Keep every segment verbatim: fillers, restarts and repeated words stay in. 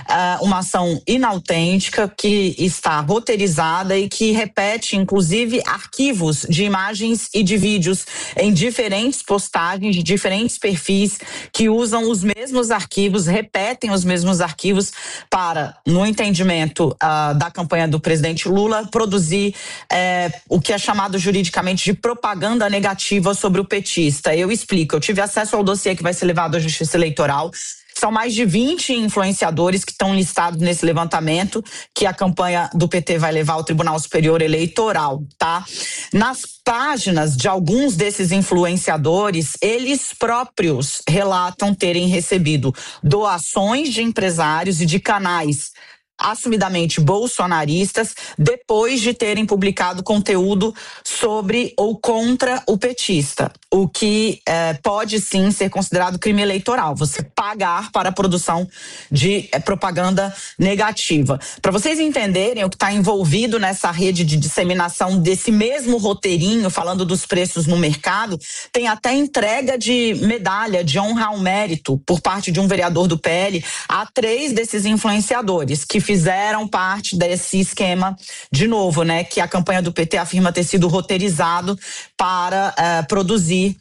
uh, uma ação inautêntica que está roteirizada e que repete, inclusive, arquivos de imagens e de vídeos em diferentes postagens, de diferentes perfis que usam os mesmos arquivos, repetem os mesmos arquivos para, no entendimento uh, da campanha do presidente Lula, produzir eh, o que é chamado juridicamente de propaganda negativa sobre o petista. Eu explico, eu tive acesso ao dossiê que vai ser levado à Justiça Eleitoral. São mais de vinte influenciadores que estão listados nesse levantamento que a campanha do P T vai levar ao Tribunal Superior Eleitoral, tá? Nas páginas de alguns desses influenciadores, eles próprios relatam terem recebido doações de empresários e de canais assumidamente bolsonaristas, depois de terem publicado conteúdo sobre ou contra o petista, o que eh, pode sim ser considerado crime eleitoral, você pagar para a produção de eh, propaganda negativa. Para vocês entenderem o que está envolvido nessa rede de disseminação desse mesmo roteirinho, falando dos preços no mercado, tem até entrega de medalha de honra ao mérito por parte de um vereador do P L a três desses influenciadores que fizeram parte desse esquema, de novo, né, que a campanha do P T afirma ter sido roteirizado para uh, produzir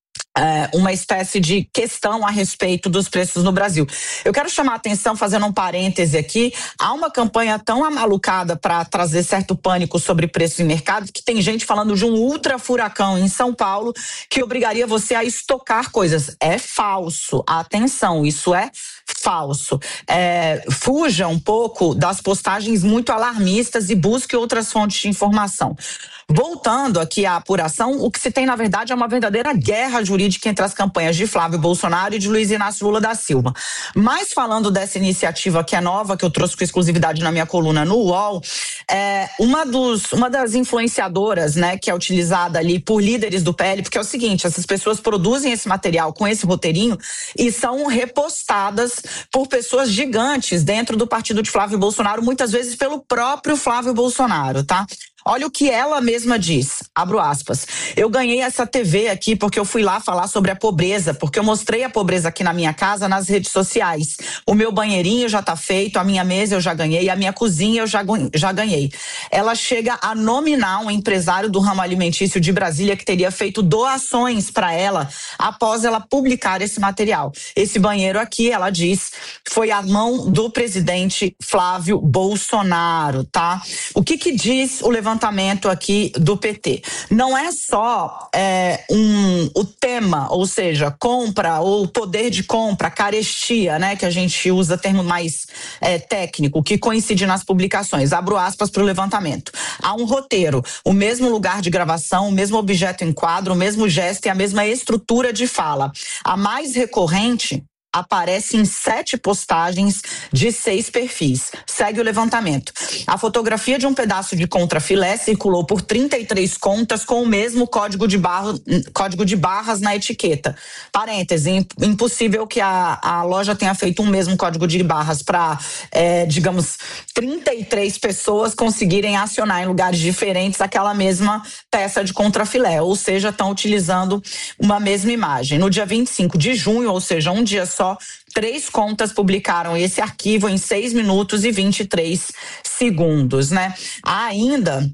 uh, uma espécie de questão a respeito dos preços no Brasil. Eu quero chamar a atenção, fazendo um parêntese aqui, há uma campanha tão amalucada para trazer certo pânico sobre preços em mercado, que tem gente falando de um ultra furacão em São Paulo que obrigaria você a estocar coisas. É falso. Atenção, isso é falso. É, fuja um pouco das postagens muito alarmistas e busque outras fontes de informação. Voltando aqui à apuração, o que se tem, na verdade, é uma verdadeira guerra jurídica entre as campanhas de Flávio Bolsonaro e de Luiz Inácio Lula da Silva. Mas falando dessa iniciativa que é nova, que eu trouxe com exclusividade na minha coluna no U O L, é, uma, dos, uma das influenciadoras, né, que é utilizada ali por líderes do P L, porque é o seguinte, essas pessoas produzem esse material com esse roteirinho e são repostadas por pessoas gigantes dentro do partido de Flávio Bolsonaro, muitas vezes pelo próprio Flávio Bolsonaro, tá? Olha o que ela mesma diz, abro aspas, eu ganhei essa T V aqui porque eu fui lá falar sobre a pobreza, porque eu mostrei a pobreza aqui na minha casa nas redes sociais. O meu banheirinho já tá feito, a minha mesa eu já ganhei, a minha cozinha eu já, já ganhei. Ela chega a nominar um empresário do ramo alimentício de Brasília que teria feito doações para ela após ela publicar esse material. Esse banheiro aqui, ela diz, foi a mão do presidente Flávio Bolsonaro, tá? O que que diz o levantamento aqui do P T? Não é só é, um, o tema, ou seja, compra ou poder de compra, carestia, né, que a gente usa termo mais é, técnico, que coincide nas publicações. Abro aspas para o levantamento. Há um roteiro, o mesmo lugar de gravação, o mesmo objeto em quadro, o mesmo gesto e a mesma estrutura de fala. A mais recorrente aparece em sete postagens de seis perfis. Segue o levantamento. A fotografia de um pedaço de contrafilé circulou por trinta e três contas com o mesmo código de, barra, código de barras na etiqueta. Parêntese, impossível que a, a loja tenha feito um mesmo código de barras para, é, digamos, trinta e três pessoas conseguirem acionar em lugares diferentes aquela mesma peça de contrafilé, ou seja, estão utilizando uma mesma imagem. No dia vinte e cinco de junho, ou seja, um dia só, três contas publicaram esse arquivo em seis minutos e vinte e três segundos, né? Há ainda,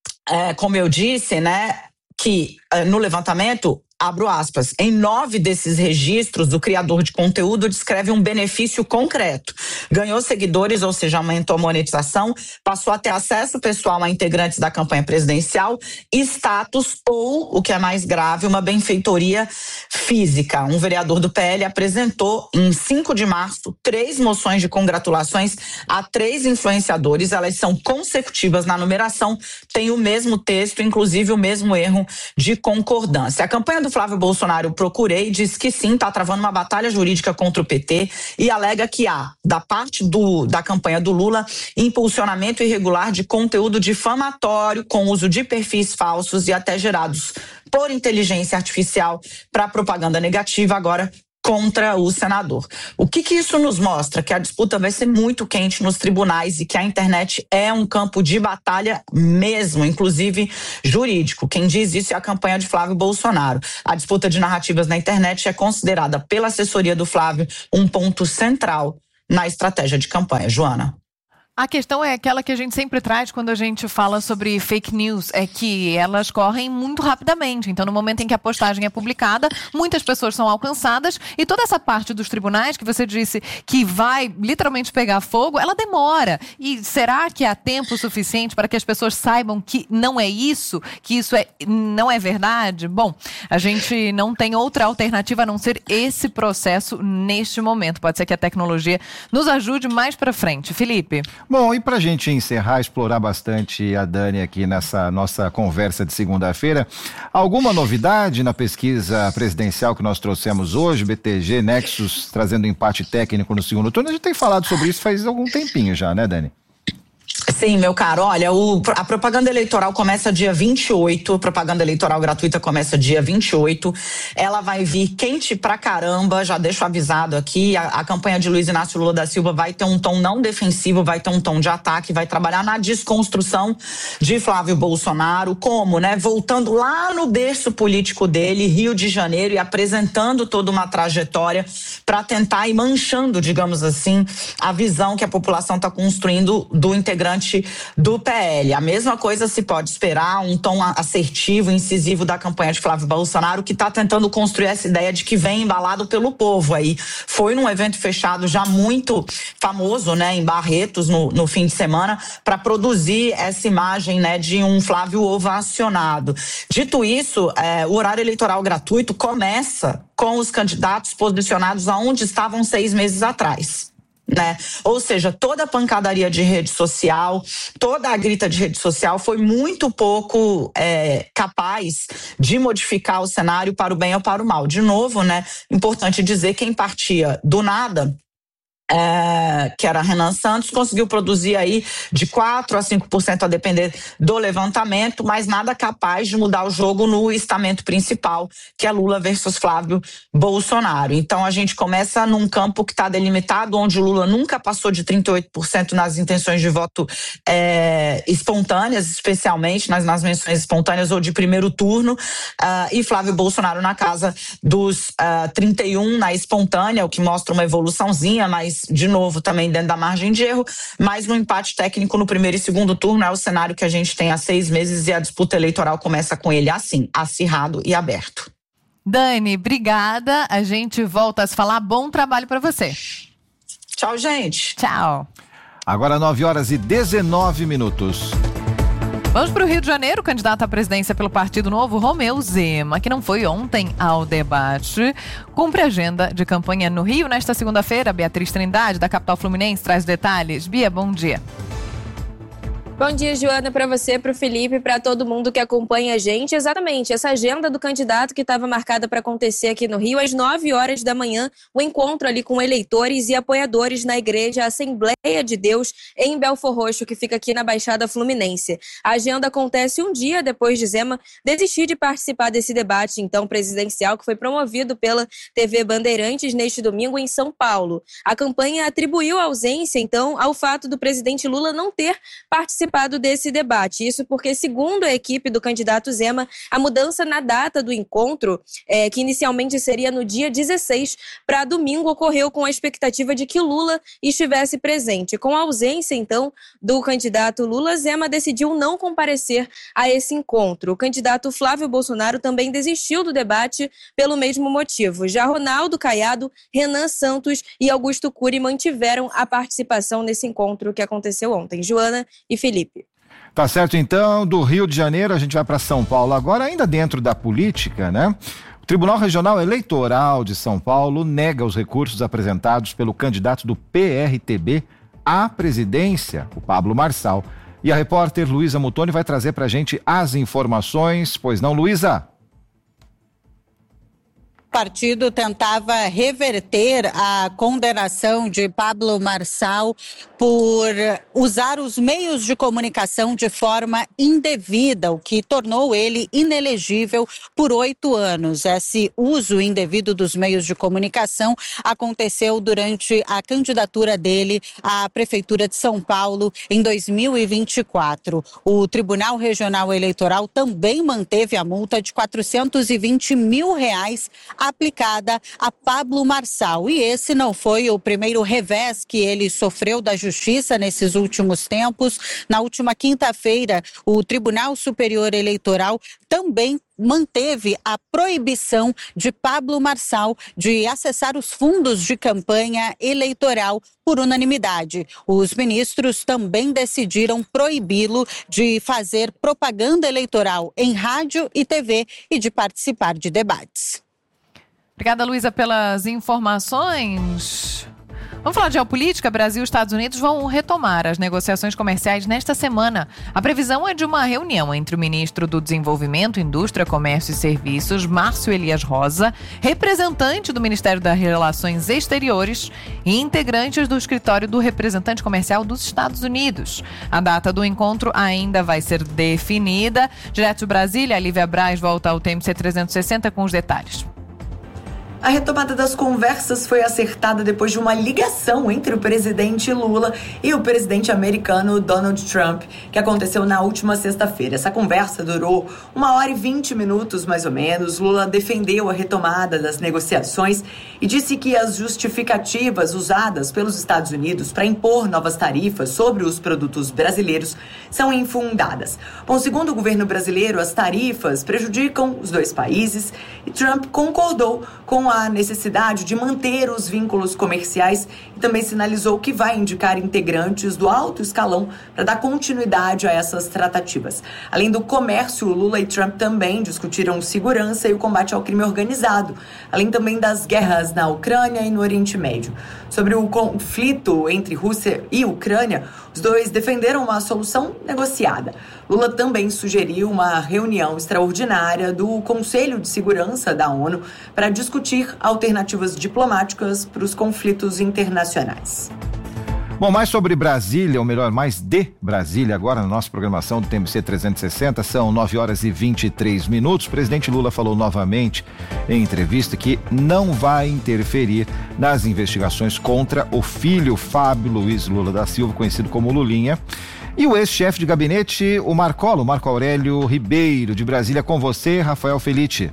é, como eu disse, né, que é, no levantamento, abro aspas, em nove desses registros, o criador de conteúdo descreve um benefício concreto. Ganhou seguidores, ou seja, aumentou a monetização, passou a ter acesso pessoal a integrantes da campanha presidencial, status ou, o que é mais grave, uma benfeitoria física. Um vereador do P L apresentou, em cinco de março, três moções de congratulações a três influenciadores. Elas são consecutivas na numeração, tem o mesmo texto, inclusive o mesmo erro de concordância. A campanha do Flávio Bolsonaro, eu procurei, diz que sim, está travando uma batalha jurídica contra o P T e alega que há, da parte do, da campanha do Lula, impulsionamento irregular de conteúdo difamatório com uso de perfis falsos e até gerados por inteligência artificial para propaganda negativa, agora contra o senador. O que que isso nos mostra? Que a disputa vai ser muito quente nos tribunais e que a internet é um campo de batalha mesmo, inclusive jurídico. Quem diz isso é a campanha de Flávio Bolsonaro. A disputa de narrativas na internet é considerada pela assessoria do Flávio um ponto central na estratégia de campanha. Joana. A questão é aquela que a gente sempre traz quando a gente fala sobre fake news, é que elas correm muito rapidamente. Então, no momento em que a postagem é publicada, muitas pessoas são alcançadas e toda essa parte dos tribunais que você disse que vai literalmente pegar fogo, ela demora. E será que há tempo suficiente para que as pessoas saibam que não é isso, que isso é, não é verdade? Bom, a gente não tem outra alternativa a não ser esse processo neste momento. Pode ser que a tecnologia nos ajude mais para frente. Felipe? Bom, e para a gente encerrar, explorar bastante a Dani aqui nessa nossa conversa de segunda-feira, alguma novidade na pesquisa presidencial que nós trouxemos hoje, B T G, Nexus, trazendo empate técnico no segundo turno? A gente tem falado sobre isso faz algum tempinho já, né, Dani? Sim, meu caro, olha, o, a propaganda eleitoral começa dia vinte e oito, propaganda eleitoral gratuita começa dia vinte e oito, ela vai vir quente pra caramba, já deixo avisado aqui, a, a campanha de Luiz Inácio Lula da Silva vai ter um tom não defensivo, vai ter um tom de ataque, vai trabalhar na desconstrução de Flávio Bolsonaro, como, né, voltando lá no berço político dele, Rio de Janeiro, e apresentando toda uma trajetória para tentar ir manchando, digamos assim, a visão que a população está construindo do integrante do P L. A mesma coisa se pode esperar, um tom assertivo, incisivo da campanha de Flávio Bolsonaro, que está tentando construir essa ideia de que vem embalado pelo povo aí. Foi num evento fechado já muito famoso, né, em Barretos, no, no fim de semana, para produzir essa imagem, né, de um Flávio ovacionado. Dito isso, é, o horário eleitoral gratuito começa com os candidatos posicionados aonde estavam seis meses atrás. Né? Ou seja, toda a pancadaria de rede social, toda a grita de rede social foi muito pouco é, capaz de modificar o cenário para o bem ou para o mal. De novo, né? Importante dizer, quem partia do nada, É, que era Renan Santos, conseguiu produzir aí de quatro a cinco por cento a depender do levantamento, mas nada capaz de mudar o jogo no estamento principal, que é Lula versus Flávio Bolsonaro. Então a gente começa num campo que está delimitado, onde Lula nunca passou de trinta e oito por cento nas intenções de voto é, espontâneas, especialmente nas, nas menções espontâneas ou de primeiro turno, uh, e Flávio Bolsonaro na casa dos uh, trinta e um por cento na espontânea, o que mostra uma evoluçãozinha, mas de novo também dentro da margem de erro, mas no empate técnico no primeiro e segundo turno é o cenário que a gente tem há seis meses e a disputa eleitoral começa com ele assim, acirrado e aberto. Dani, obrigada, a gente volta a se falar, bom trabalho para você. Tchau, gente. Tchau. Agora nove horas e dezenove minutos. Vamos para o Rio de Janeiro, candidato à presidência pelo Partido Novo, Romeu Zema, que não foi ontem ao debate, cumpre agenda de campanha no Rio. Nesta segunda-feira, Beatriz Trindade, da capital fluminense, traz detalhes. Bia, bom dia. Bom dia, Joana, para você, para o Felipe, para todo mundo que acompanha a gente. Exatamente, essa agenda do candidato que estava marcada para acontecer aqui no Rio, às nove horas da manhã, o encontro ali com eleitores e apoiadores na Igreja Assembleia de Deus, em Belfor Roxo, que fica aqui na Baixada Fluminense. A agenda acontece um dia depois de Zema desistir de participar desse debate, então, presidencial, que foi promovido pela T V Bandeirantes neste domingo em São Paulo. A campanha atribuiu a ausência, então, ao fato do presidente Lula não ter participado desse debate. Isso porque, segundo a equipe do candidato Zema, a mudança na data do encontro, é, que inicialmente seria no dia dezesseis, para domingo, ocorreu com a expectativa de que Lula estivesse presente. Com a ausência, então, do candidato Lula, Zema decidiu não comparecer a esse encontro. O candidato Flávio Bolsonaro também desistiu do debate pelo mesmo motivo. Já Ronaldo Caiado, Renan Santos e Augusto Cury mantiveram a participação nesse encontro que aconteceu ontem. Joana e Felipe. Tá certo, então, do Rio de Janeiro a gente vai para São Paulo agora, ainda dentro da política, né? O Tribunal Regional Eleitoral de São Paulo nega os recursos apresentados pelo candidato do P R T B à presidência, o Pablo Marçal. E a repórter Luísa Mutoni vai trazer pra gente as informações, pois não, Luísa? O partido tentava reverter a condenação de Pablo Marçal por usar os meios de comunicação de forma indevida, o que tornou ele inelegível por oito anos. Esse uso indevido dos meios de comunicação aconteceu durante a candidatura dele à Prefeitura de São Paulo em dois mil e vinte e quatro. O Tribunal Regional Eleitoral também manteve a multa de quatrocentos e vinte mil reais aplicada a Pablo Marçal. E esse não foi o primeiro revés que ele sofreu da justiça nesses últimos tempos. Na última quinta-feira, o Tribunal Superior Eleitoral também manteve a proibição de Pablo Marçal de acessar os fundos de campanha eleitoral por unanimidade. Os ministros também decidiram proibi-lo de fazer propaganda eleitoral em rádio e T V e de participar de debates. Obrigada, Luísa, pelas informações. Vamos falar de geopolítica. Brasil e Estados Unidos vão retomar as negociações comerciais nesta semana. A previsão é de uma reunião entre o ministro do Desenvolvimento, Indústria, Comércio e Serviços, Márcio Elias Rosa, representante do Ministério das Relações Exteriores e integrantes do escritório do representante comercial dos Estados Unidos. A data do encontro ainda vai ser definida. Direto de Brasília, a Lívia Braz volta ao T M C trezentos e sessenta com os detalhes. A retomada das conversas foi acertada depois de uma ligação entre o presidente Lula e o presidente americano Donald Trump, que aconteceu na última sexta-feira. Essa conversa durou uma hora e vinte minutos, mais ou menos. Lula defendeu a retomada das negociações e disse que as justificativas usadas pelos Estados Unidos para impor novas tarifas sobre os produtos brasileiros são infundadas. Bom, segundo o governo brasileiro, as tarifas prejudicam os dois países e Trump concordou com a necessidade de manter os vínculos comerciais e também sinalizou que vai indicar integrantes do alto escalão para dar continuidade a essas tratativas. Além do comércio, Lula e Trump também discutiram segurança e o combate ao crime organizado, além também das guerras na Ucrânia e no Oriente Médio. Sobre o conflito entre Rússia e Ucrânia, os dois defenderam uma solução negociada. Lula também sugeriu uma reunião extraordinária do Conselho de Segurança da ONU para discutir alternativas diplomáticas para os conflitos internacionais. Bom, mais sobre Brasília, ou melhor, mais de Brasília, agora na nossa programação do T M C trezentos e sessenta, são nove horas e vinte e três minutos. O presidente Lula falou novamente em entrevista que não vai interferir nas investigações contra o filho Fábio Luiz Lula da Silva, conhecido como Lulinha, e o ex-chefe de gabinete, o Marcolo, Marco Aurélio Ribeiro, de Brasília. Com você, Rafael Felitti.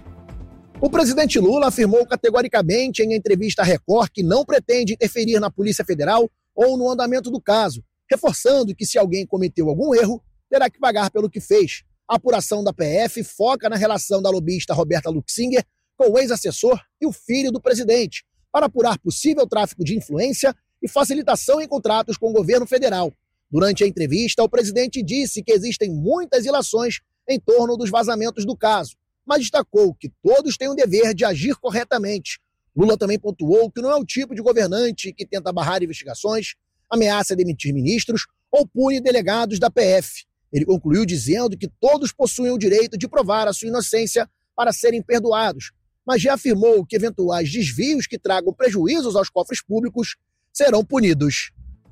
O presidente Lula afirmou categoricamente em entrevista à Record que não pretende interferir na Polícia Federal ou no andamento do caso, reforçando que se alguém cometeu algum erro, terá que pagar pelo que fez. A apuração da P F foca na relação da lobista Roberta Luxinger com o ex-assessor e o filho do presidente, para apurar possível tráfico de influência e facilitação em contratos com o governo federal. Durante a entrevista, o presidente disse que existem muitas ilações em torno dos vazamentos do caso, mas destacou que todos têm o dever de agir corretamente. Lula também pontuou que não é o tipo de governante que tenta barrar investigações, ameaça demitir ministros ou pune delegados da P F. Ele concluiu dizendo que todos possuem o direito de provar a sua inocência para serem perdoados, mas já afirmou que eventuais desvios que tragam prejuízos aos cofres públicos serão punidos.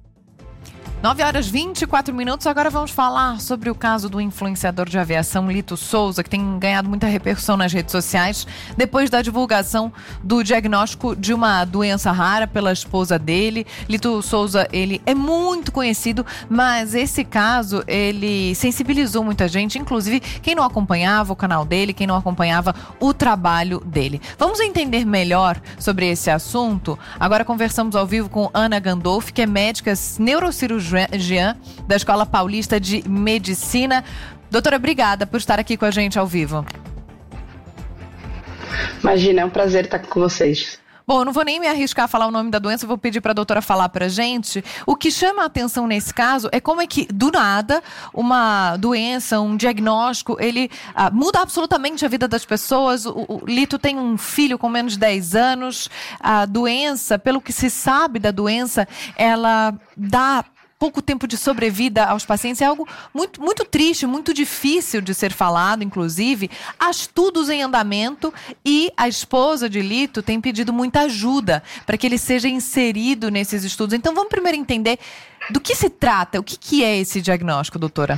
nove horas e vinte e quatro minutos, agora vamos falar sobre o caso do influenciador de aviação Lito Souza, que tem ganhado muita repercussão nas redes sociais, depois da divulgação do diagnóstico de uma doença rara pela esposa dele. Lito Souza, ele é muito conhecido, mas esse caso, ele sensibilizou muita gente, inclusive quem não acompanhava o canal dele, quem não acompanhava o trabalho dele. Vamos entender melhor sobre esse assunto. Agora conversamos ao vivo com Ana Gandolfi, que é médica neurocirurgiã da Escola Paulista de Medicina. Doutora, obrigada por estar aqui com a gente ao vivo. Imagina, é um prazer estar com vocês. Bom, eu não vou nem me arriscar a falar o nome da doença, eu vou pedir para a doutora falar para a gente. O que chama a atenção nesse caso é como é que, do nada, uma doença, um diagnóstico, ele ah, muda absolutamente a vida das pessoas. O, o Lito tem um filho com menos de dez anos. A doença, pelo que se sabe da doença, ela dá pouco tempo de sobrevida aos pacientes. É algo muito, muito triste, muito difícil de ser falado, inclusive. Há estudos em andamento e a esposa de Lito tem pedido muita ajuda para que ele seja inserido nesses estudos. Então vamos primeiro entender do que se trata, o que, que é esse diagnóstico, doutora?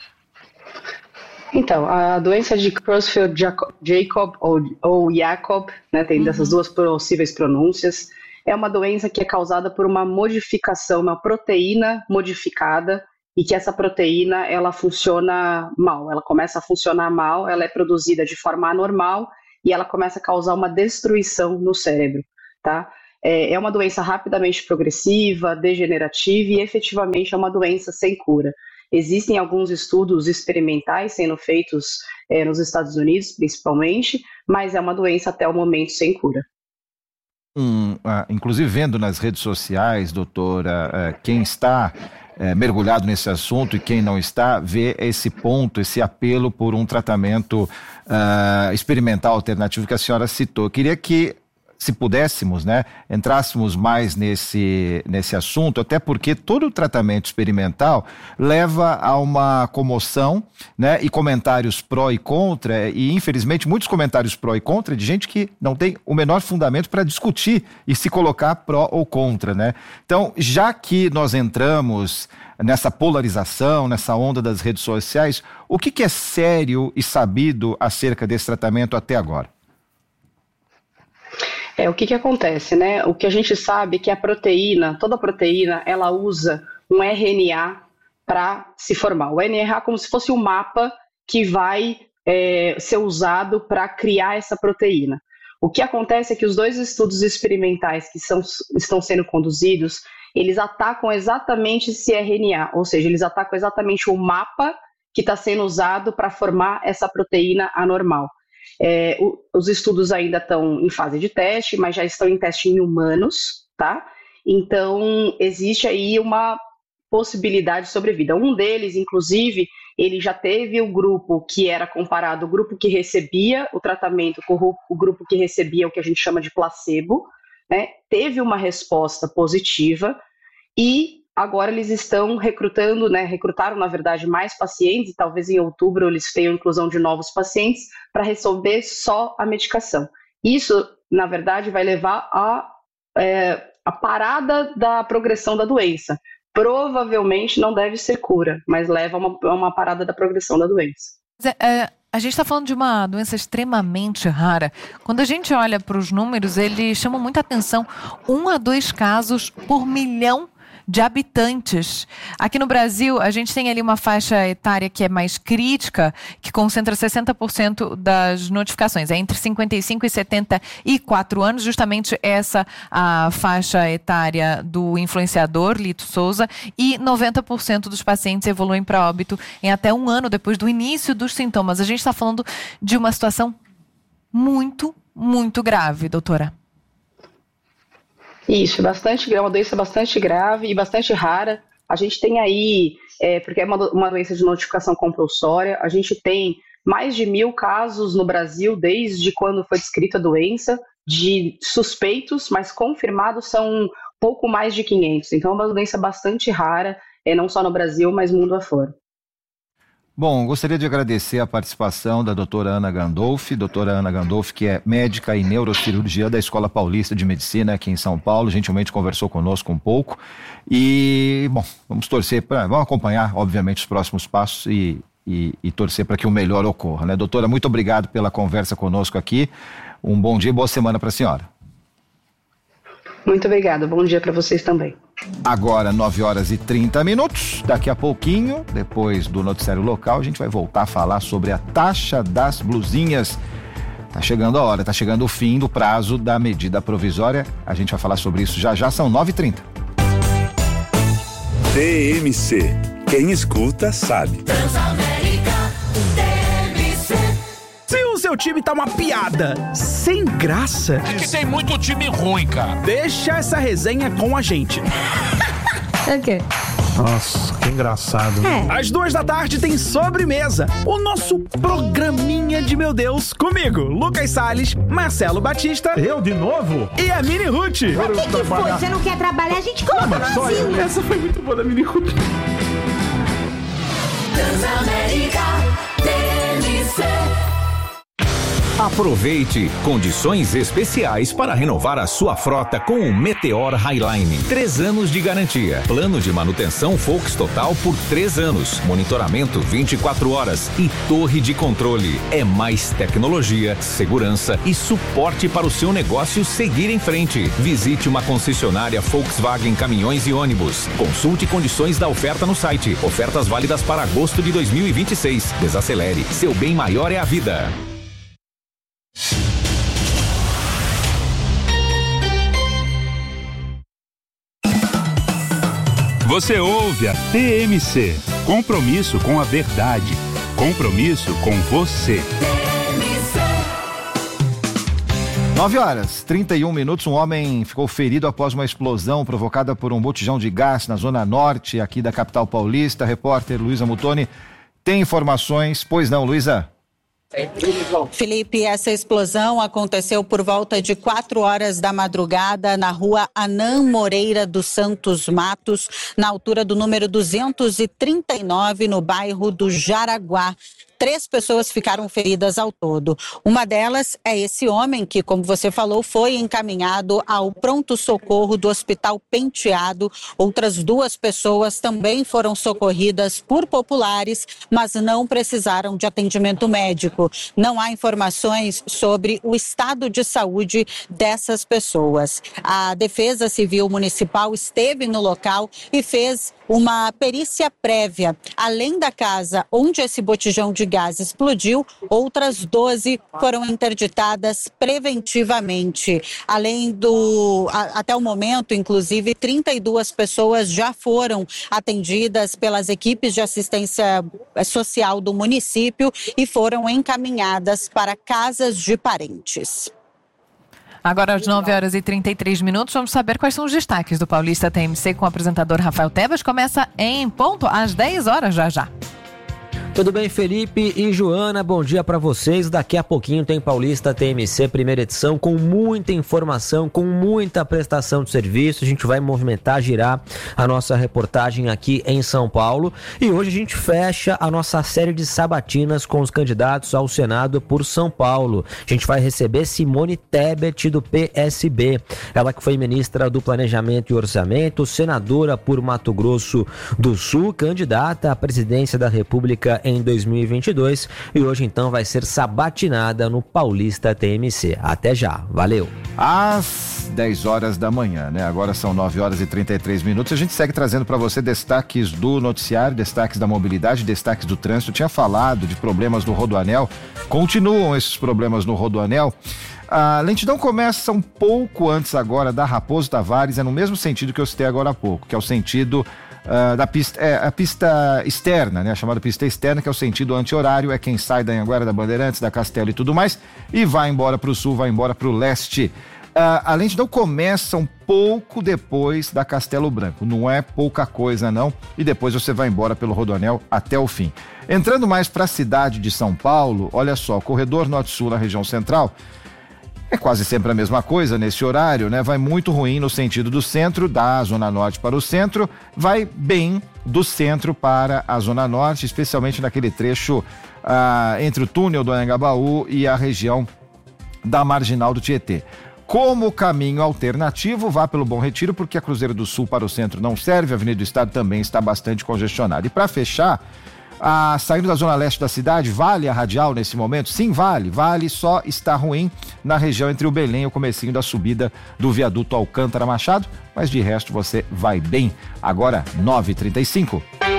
Então, a doença de Creutzfeldt-Jakob ou, ou Jakob, né, tem dessas duas possíveis pronúncias, é uma doença que é causada por uma modificação, uma proteína modificada, e que essa proteína, ela funciona mal, ela começa a funcionar mal, ela é produzida de forma anormal, e ela começa a causar uma destruição no cérebro, tá? É uma doença rapidamente progressiva, degenerativa e efetivamente é uma doença sem cura. Existem alguns estudos experimentais sendo feitos é, nos Estados Unidos, principalmente, mas é uma doença até o momento sem cura. Um, ah, inclusive vendo nas redes sociais, doutora, ah, quem está eh, mergulhado nesse assunto e quem não está, vê esse ponto, esse apelo por um tratamento ah, experimental alternativo que a senhora citou. Eu queria que, se pudéssemos, né, entrássemos mais nesse, nesse assunto, até porque todo o tratamento experimental leva a uma comoção, né, e comentários pró e contra, e infelizmente muitos comentários pró e contra de gente que não tem o menor fundamento para discutir e se colocar pró ou contra, né? Então, já que nós entramos nessa polarização, nessa onda das redes sociais, o que, que é sério e sabido acerca desse tratamento até agora? É, o que que acontece, né? O que a gente sabe é que a proteína, toda proteína, ela usa um R N A para se formar. O R N A é como se fosse um mapa que vai é, ser usado para criar essa proteína. O que acontece é que os dois estudos experimentais que são, estão sendo conduzidos, eles atacam exatamente esse R N A, ou seja, eles atacam exatamente o mapa que está sendo usado para formar essa proteína anormal. É, o, os estudos ainda estão em fase de teste, mas já estão em teste em humanos, tá? Então, existe aí uma possibilidade de sobrevida. Um deles, inclusive, ele já teve o grupo que era comparado, o grupo que recebia o tratamento com o, o grupo que recebia o que a gente chama de placebo, né? Teve uma resposta positiva e agora eles estão recrutando, né, recrutaram, na verdade, mais pacientes, e talvez em outubro eles tenham inclusão de novos pacientes para receber só a medicação. Isso, na verdade, vai levar a, é, a parada da progressão da doença. Provavelmente não deve ser cura, mas leva a uma, a uma parada da progressão da doença. É, é, a gente está falando de uma doença extremamente rara. Quando a gente olha para os números, eles chamam muita atenção. Um a dois casos por milhão de habitantes. Aqui no Brasil, a gente tem ali uma faixa etária que é mais crítica, que concentra sessenta por cento das notificações. É entre cinquenta e cinco e setenta e quatro anos, justamente essa a faixa etária do influenciador Lito Souza, e noventa por cento dos pacientes evoluem para óbito em até um ano depois do início dos sintomas. A gente está falando de uma situação muito, muito grave, doutora. Isso, bastante, é uma doença bastante grave e bastante rara. A gente tem aí, é, porque é uma, uma doença de notificação compulsória, a gente tem mais de mil casos no Brasil desde quando foi descrita a doença, de suspeitos, mas confirmados são pouco mais de quinhentos. Então é uma doença bastante rara, é, não só no Brasil, mas mundo afora. Bom, gostaria de agradecer a participação da doutora Ana Gandolfi, doutora Ana Gandolfi, que é médica em neurocirurgia da Escola Paulista de Medicina aqui em São Paulo, gentilmente conversou conosco um pouco e, bom, vamos torcer para, vamos acompanhar, obviamente, os próximos passos e, e, e torcer para que o melhor ocorra, né? Doutora, muito obrigado pela conversa conosco aqui, um bom dia e boa semana para a senhora. Muito obrigada, bom dia para vocês também. Agora, nove horas e trinta minutos. Daqui a pouquinho, depois do noticiário local, a gente vai voltar a falar sobre a taxa das blusinhas. Tá chegando a hora, tá chegando o fim do prazo da medida provisória. A gente vai falar sobre isso já já, são nove e trinta. T M C. Quem escuta sabe. Se o seu time tá uma piada sem graça... É que tem muito time ruim, cara. Deixa essa resenha com a gente. É o quê? Nossa, que engraçado. É. Às duas da tarde tem Sobremesa, o nosso programinha de meu Deus, comigo, Lucas Salles, Marcelo Batista. Eu de novo? E a Mini Ruth. Mas o que, que foi? Você não quer trabalhar? A gente coloca no asilo. Essa foi muito boa da Mini Ruth. Transamérica T M C. Aproveite condições especiais para renovar a sua frota com o Meteor Highline. Três anos de garantia. Plano de manutenção Volks Total por três anos. Monitoramento vinte e quatro horas e torre de controle. É mais tecnologia, segurança e suporte para o seu negócio seguir em frente. Visite uma concessionária Volkswagen Caminhões e Ônibus. Consulte condições da oferta no site. Ofertas válidas para agosto de dois mil e vinte e seis. Desacelere. Seu bem maior é a vida. Você ouve a T M C. Compromisso com a verdade. Compromisso com você. nove horas, trinta e um minutos. Um homem ficou ferido após uma explosão provocada por um botijão de gás na zona norte aqui da capital paulista. A repórter Luísa Mutoni tem informações. Pois não, Luísa? Felipe, essa explosão aconteceu por volta de quatro horas da madrugada na rua Anã Moreira dos Santos Matos, na altura do número duzentos e trinta e nove, no bairro do Jaraguá. Três pessoas ficaram feridas ao todo. Uma delas é esse homem que, como você falou, foi encaminhado ao pronto-socorro do Hospital Penteado. Outras duas pessoas também foram socorridas por populares, mas não precisaram de atendimento médico. Não há informações sobre o estado de saúde dessas pessoas. A Defesa Civil Municipal esteve no local e fez uma perícia prévia. Além da casa onde esse botijão de gás explodiu, outras doze foram interditadas preventivamente. Além do, a, até o momento, inclusive, trinta e duas pessoas já foram atendidas pelas equipes de assistência social do município e foram encaminhadas para casas de parentes. Agora, às nove horas e trinta e três minutos, vamos saber quais são os destaques do Paulista T M C com o apresentador Rafael Tebas. Começa em ponto às dez horas já já. Tudo bem, Felipe e Joana? Bom dia para vocês. Daqui a pouquinho tem Paulista T M C, primeira edição, com muita informação, com muita prestação de serviço. A gente vai movimentar, girar a nossa reportagem aqui em São Paulo. E hoje a gente fecha a nossa série de sabatinas com os candidatos ao Senado por São Paulo. A gente vai receber Simone Tebet, do P S B. Ela que foi ministra do Planejamento e Orçamento, senadora por Mato Grosso do Sul, candidata à presidência da República em dois mil e vinte e dois, e hoje então vai ser sabatinada no Paulista T M C. Até já, valeu! Às dez horas da manhã, né? Agora são nove horas e trinta e três minutos. A gente segue trazendo para você destaques do noticiário, destaques da mobilidade, destaques do trânsito. Eu tinha falado de problemas no Rodoanel, continuam esses problemas no Rodoanel. A lentidão começa um pouco antes agora da Raposo Tavares, é no mesmo sentido que eu citei agora há pouco, que é o sentido Uh, da pista, é, a pista externa, né? A chamada pista externa, que é o sentido anti-horário, é quem sai da Anhanguera, da Bandeirantes, da Castelo e tudo mais, e vai embora para o sul, vai embora para o leste. Uh, a lentidão começa um pouco depois da Castelo Branco, não é pouca coisa não, e depois você vai embora pelo Rodoanel até o fim. Entrando mais para a cidade de São Paulo, olha só, corredor norte-sul na região central, é quase sempre a mesma coisa nesse horário, né? Vai muito ruim no sentido do centro, da zona norte para o centro, vai bem do centro para a zona norte, especialmente naquele trecho ah, entre o túnel do Anhangabaú e a região da Marginal do Tietê. Como caminho alternativo, vá pelo Bom Retiro, porque a Cruzeiro do Sul para o centro não serve, a Avenida do Estado também está bastante congestionada. E para fechar, Ah, saindo da zona leste da cidade, vale a radial nesse momento? Sim, vale. Vale, só está ruim na região entre o Belém e o comecinho da subida do viaduto Alcântara Machado, mas de resto você vai bem. Agora, nove e trinta e cinco.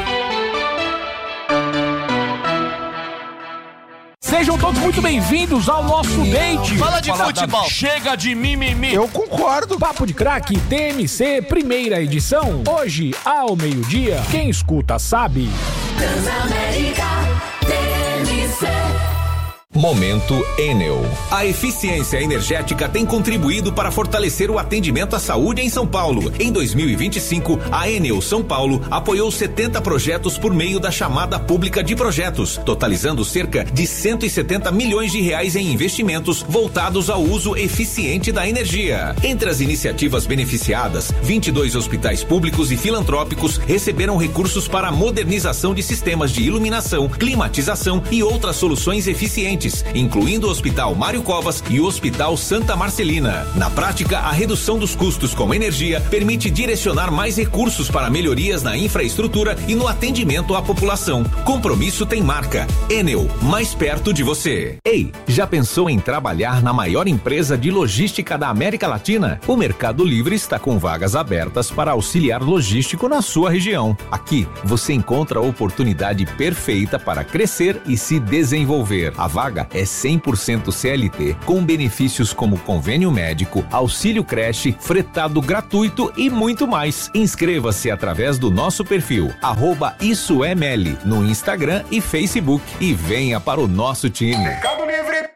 Sejam todos muito bem-vindos ao nosso date. Fala de futebol. Da... Chega de mimimi. Eu concordo. Papo de Craque T M C, primeira edição. Hoje, ao meio-dia. Quem escuta sabe. Transamérica T M C. Momento Enel. A eficiência energética tem contribuído para fortalecer o atendimento à saúde em São Paulo. Em dois mil e vinte e cinco, a Enel São Paulo apoiou setenta projetos por meio da chamada pública de projetos, totalizando cerca de cento e setenta milhões de reais em investimentos voltados ao uso eficiente da energia. Entre as iniciativas beneficiadas, vinte e dois hospitais públicos e filantrópicos receberam recursos para a modernização de sistemas de iluminação, climatização e outras soluções eficientes, incluindo o Hospital Mário Covas e o Hospital Santa Marcelina. Na prática, a redução dos custos com energia permite direcionar mais recursos para melhorias na infraestrutura e no atendimento à população. Compromisso tem marca. Enel, mais perto de você. Ei, já pensou em trabalhar na maior empresa de logística da América Latina? O Mercado Livre está com vagas abertas para auxiliar logístico na sua região. Aqui, você encontra a oportunidade perfeita para crescer e se desenvolver. A vaga vaga é cem por cento C L T, com benefícios como convênio médico, auxílio creche, fretado gratuito e muito mais. Inscreva-se através do nosso perfil, arroba Isso é Meli, no Instagram e Facebook, e venha para o nosso time. Mercado Livre.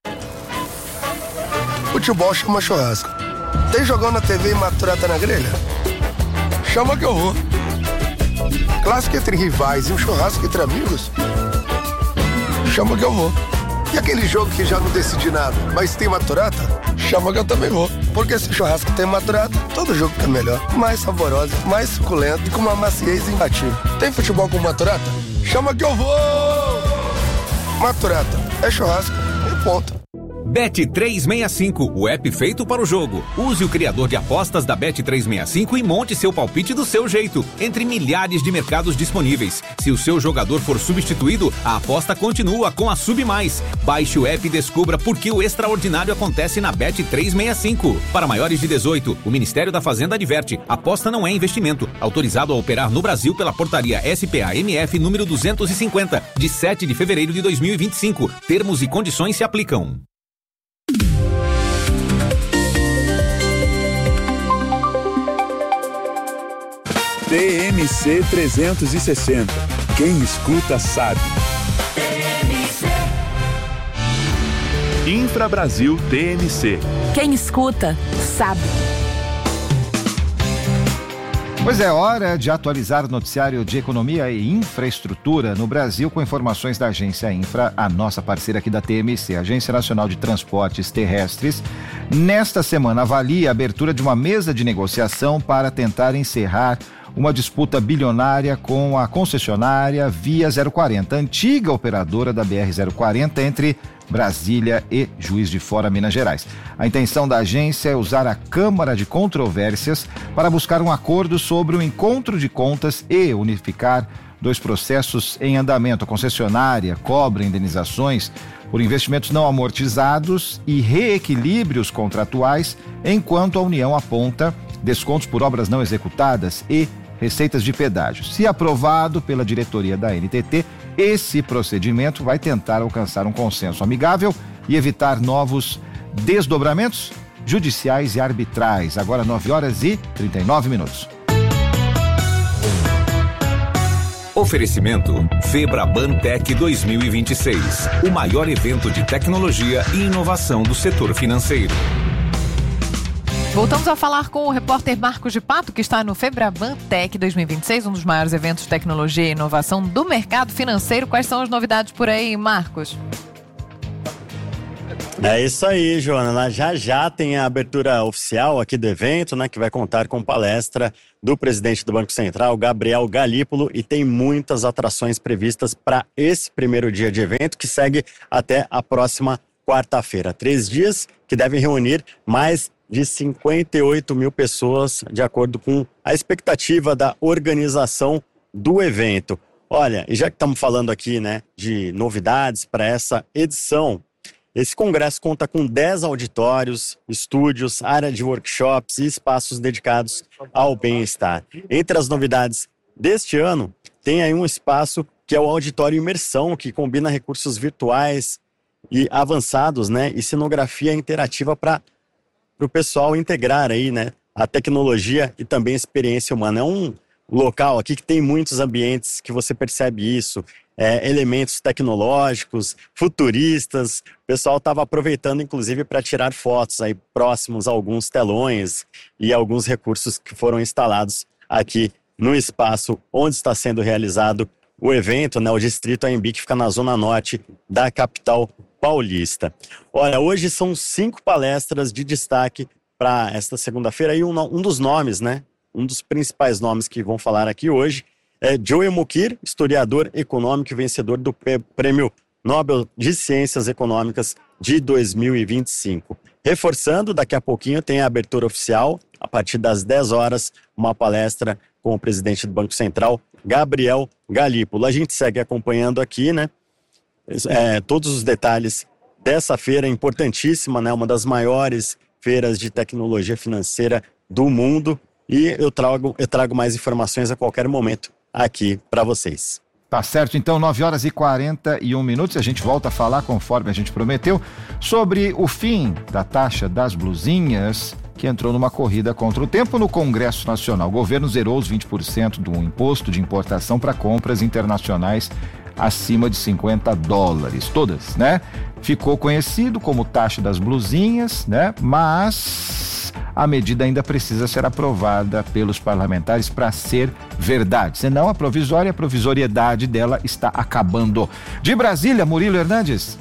Futebol chama churrasco. Tem jogão na T V e maturata na grelha? Chama que eu vou. Clássico entre rivais e um churrasco entre amigos? Chama que eu vou. E aquele jogo que já não decidi nada, mas tem maturata? Chama que eu também vou. Porque se o churrasco tem maturata, todo jogo fica melhor. Mais saboroso, mais suculento e com uma maciez imbatível. Tem futebol com maturata? Chama que eu vou! Maturata, é churrasco e ponto. Bet trezentos e sessenta e cinco, o app feito para o jogo. Use o criador de apostas da Bet trezentos e sessenta e cinco e monte seu palpite do seu jeito, entre milhares de mercados disponíveis. Se o seu jogador for substituído, a aposta continua com a Sub Mais. Baixe o app e descubra por que o extraordinário acontece na Bet trezentos e sessenta e cinco. Para maiores de dezoito, o Ministério da Fazenda adverte: aposta não é investimento. Autorizado a operar no Brasil pela portaria S P A M F número duzentos e cinquenta, de sete de fevereiro de dois mil e vinte e cinco. Termos e condições se aplicam. T M C trezentos e sessenta. Quem escuta sabe. Infra Brasil T M C. Quem escuta sabe. Pois é, hora de atualizar o noticiário de economia e infraestrutura no Brasil com informações da Agência Infra, a nossa parceira aqui da T M C, Agência Nacional de Transportes Terrestres. Nesta semana avalia a abertura de uma mesa de negociação para tentar encerrar uma disputa bilionária com a concessionária Via zero quarenta, antiga operadora da B R zero quarenta entre Brasília e Juiz de Fora, Minas Gerais. A intenção da agência é usar a Câmara de Controvérsias para buscar um acordo sobre o encontro de contas e unificar dois processos em andamento. A concessionária cobra indenizações por investimentos não amortizados e reequilíbrios contratuais, enquanto a União aponta descontos por obras não executadas e receitas de pedágio. Se aprovado pela diretoria da N T T, esse procedimento vai tentar alcançar um consenso amigável e evitar novos desdobramentos judiciais e arbitrais. Agora nove horas e trinta e nove minutos. Oferecimento Febraban Tech dois mil e vinte e seis, o maior evento de tecnologia e inovação do setor financeiro. Voltamos a falar com o repórter Marcos de Pato, que está no Febraban Tech dois mil e vinte e seis, um dos maiores eventos de tecnologia e inovação do mercado financeiro. Quais são as novidades por aí, Marcos? É isso aí, Joana. Já já tem a abertura oficial aqui do evento, né, que vai contar com palestra do presidente do Banco Central, Gabriel Galípolo, e tem muitas atrações previstas para esse primeiro dia de evento, que segue até a próxima quarta-feira. Três dias que devem reunir mais de cinquenta e oito mil pessoas, de acordo com a expectativa da organização do evento. Olha, e já que estamos falando aqui, né, de novidades para essa edição, esse congresso conta com dez auditórios, estúdios, área de workshops e espaços dedicados ao bem-estar. Entre as novidades deste ano, tem aí um espaço que é o Auditório Imersão, que combina recursos virtuais e avançados, né, e cenografia interativa para para o pessoal integrar aí, né, a tecnologia e também a experiência humana. É um local aqui que tem muitos ambientes que você percebe isso, é, elementos tecnológicos, futuristas. O pessoal estava aproveitando, inclusive, para tirar fotos aí próximos a alguns telões e alguns recursos que foram instalados aqui no espaço onde está sendo realizado o evento, né, o Distrito A M B, que fica na zona norte da capital paulista. Olha, hoje são cinco palestras de destaque para esta segunda-feira e um, um dos nomes, né, um dos principais nomes que vão falar aqui hoje é Joel Mukir, historiador econômico e vencedor do Prêmio Nobel de Ciências Econômicas de dois mil e vinte e cinco. Reforçando, daqui a pouquinho tem a abertura oficial, a partir das dez horas, uma palestra com o presidente do Banco Central, Gabriel Galípolo. A gente segue acompanhando aqui, né, é, todos os detalhes dessa feira importantíssima, né, uma das maiores feiras de tecnologia financeira do mundo, e eu trago, eu trago mais informações a qualquer momento aqui para vocês. Tá certo, então, nove horas e quarenta e um minutos, a gente volta a falar, conforme a gente prometeu, sobre o fim da taxa das blusinhas, que entrou numa corrida contra o tempo no Congresso Nacional. O governo zerou os vinte por cento do imposto de importação para compras internacionais acima de cinquenta dólares, todas, né? Ficou conhecido como taxa das blusinhas, né? Mas a medida ainda precisa ser aprovada pelos parlamentares para ser verdade. Senão a provisória, a provisoriedade dela está acabando. De Brasília, Murilo Hernandes.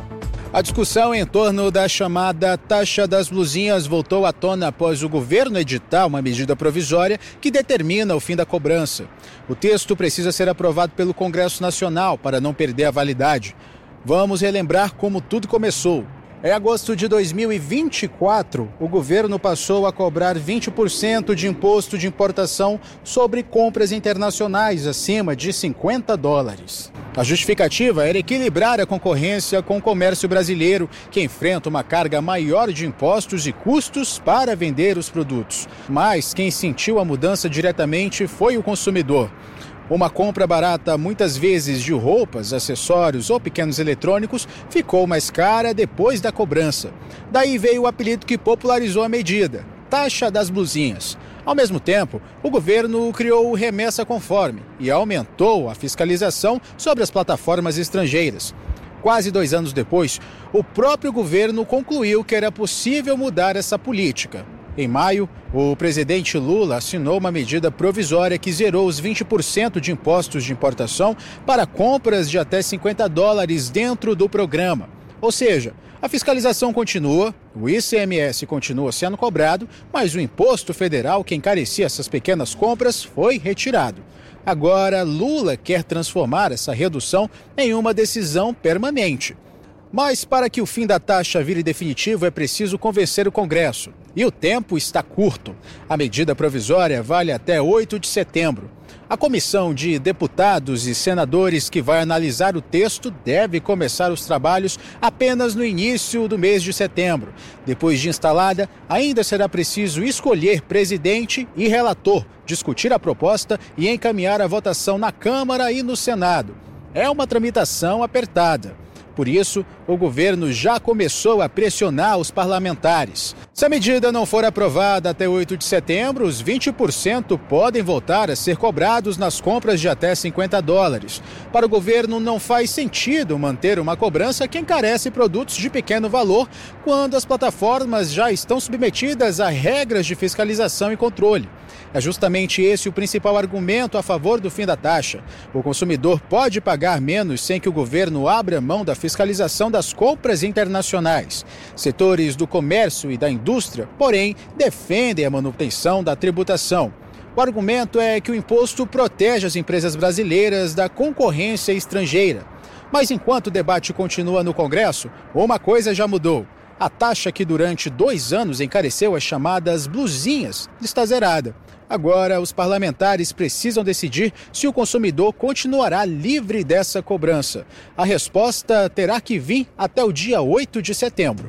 A discussão em torno da chamada taxa das blusinhas voltou à tona após o governo editar uma medida provisória que determina o fim da cobrança. O texto precisa ser aprovado pelo Congresso Nacional para não perder a validade. Vamos relembrar como tudo começou. Em agosto de dois mil e vinte e quatro, o governo passou a cobrar vinte por cento de imposto de importação sobre compras internacionais acima de cinquenta dólares. A justificativa era equilibrar a concorrência com o comércio brasileiro, que enfrenta uma carga maior de impostos e custos para vender os produtos. Mas quem sentiu a mudança diretamente foi o consumidor. Uma compra barata, muitas vezes de roupas, acessórios ou pequenos eletrônicos, ficou mais cara depois da cobrança. Daí veio o apelido que popularizou a medida, taxa das blusinhas. Ao mesmo tempo, o governo criou o Remessa Conforme e aumentou a fiscalização sobre as plataformas estrangeiras. Quase dois anos depois, o próprio governo concluiu que era possível mudar essa política. Em maio, o presidente Lula assinou uma medida provisória que zerou os vinte por cento de impostos de importação para compras de até cinquenta dólares dentro do programa. Ou seja, a fiscalização continua, o I C M S continua sendo cobrado, mas o imposto federal que encarecia essas pequenas compras foi retirado. Agora, Lula quer transformar essa redução em uma decisão permanente. Mas para que o fim da taxa vire definitivo é preciso convencer o Congresso. E o tempo está curto. A medida provisória vale até oito de setembro. A comissão de deputados e senadores que vai analisar o texto deve começar os trabalhos apenas no início do mês de setembro. Depois de instalada, ainda será preciso escolher presidente e relator, discutir a proposta e encaminhar a votação na Câmara e no Senado. É uma tramitação apertada. Por isso, o governo já começou a pressionar os parlamentares. Se a medida não for aprovada até oito de setembro, os vinte por cento podem voltar a ser cobrados nas compras de até cinquenta dólares. Para o governo, não faz sentido manter uma cobrança que encarece produtos de pequeno valor quando as plataformas já estão submetidas a regras de fiscalização e controle. É justamente esse o principal argumento a favor do fim da taxa. O consumidor pode pagar menos sem que o governo abra mão da fiscalização das compras internacionais. Setores do comércio e da indústria, porém, defendem a manutenção da tributação. O argumento é que o imposto protege as empresas brasileiras da concorrência estrangeira. Mas enquanto o debate continua no Congresso, uma coisa já mudou. A taxa que durante dois anos encareceu as chamadas blusinhas está zerada. Agora, os parlamentares precisam decidir se o consumidor continuará livre dessa cobrança. A resposta terá que vir até o dia oito de setembro.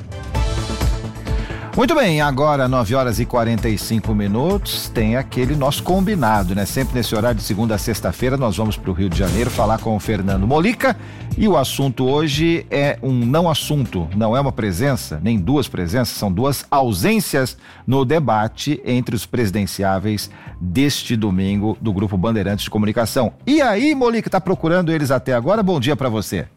Muito bem, agora nove horas e quarenta e cinco minutos, tem aquele nosso combinado, né? Sempre nesse horário de segunda a sexta-feira nós vamos para o Rio de Janeiro falar com o Fernando Molica e o assunto hoje é um não assunto, não é uma presença, nem duas presenças, são duas ausências no debate entre os presidenciáveis deste domingo do Grupo Bandeirantes de Comunicação. E aí, Molica, tá procurando eles até agora? Bom dia para você.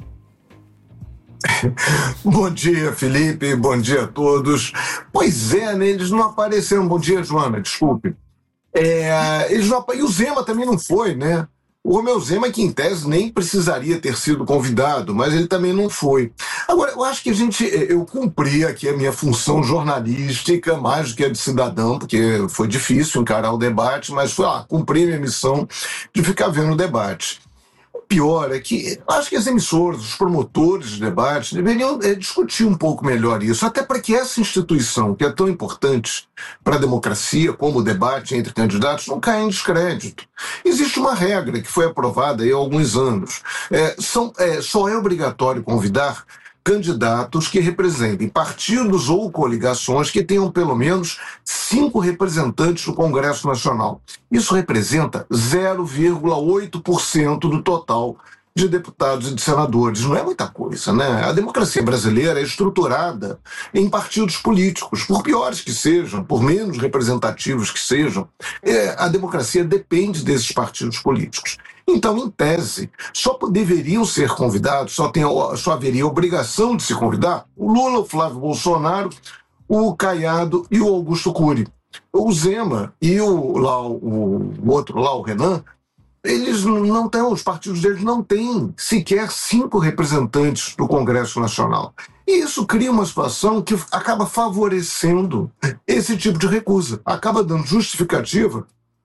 Bom dia, Felipe, bom dia a todos. Pois é, né, eles não apareceram. Bom dia, Joana, desculpe. É, eles não, e o Zema também não foi, né? O Romeu Zema, que em tese nem precisaria ter sido convidado, mas ele também não foi. Agora, eu acho que a gente, eu cumpri aqui a minha função jornalística, mais do que a de cidadão, porque foi difícil encarar o debate, mas foi lá, cumpri minha missão de ficar vendo o debate. Pior é que acho que as emissoras, os promotores de debate deveriam é, discutir um pouco melhor isso, até para que essa instituição, que é tão importante para a democracia, como o debate entre candidatos, não caia em descrédito. Existe uma regra que foi aprovada aí há alguns anos. É, são, é, só é obrigatório convidar candidatos que representem partidos ou coligações que tenham pelo menos cinco representantes no Congresso Nacional. Isso representa zero vírgula oito por cento do total de deputados e de senadores. Não é muita coisa, né? A democracia brasileira é estruturada em partidos políticos, por piores que sejam, por menos representativos que sejam, é, a democracia depende desses partidos políticos. Então, em tese, só deveriam ser convidados, só, tem, só haveria obrigação de se convidar o Lula, o Flávio Bolsonaro, o Caiado e o Augusto Cury. O Zema e o, lá, o, o outro lá, o Renan, eles não têm, os partidos deles não têm sequer cinco representantes do Congresso Nacional. E isso cria uma situação que acaba favorecendo esse tipo de recusa, acaba dando justificativa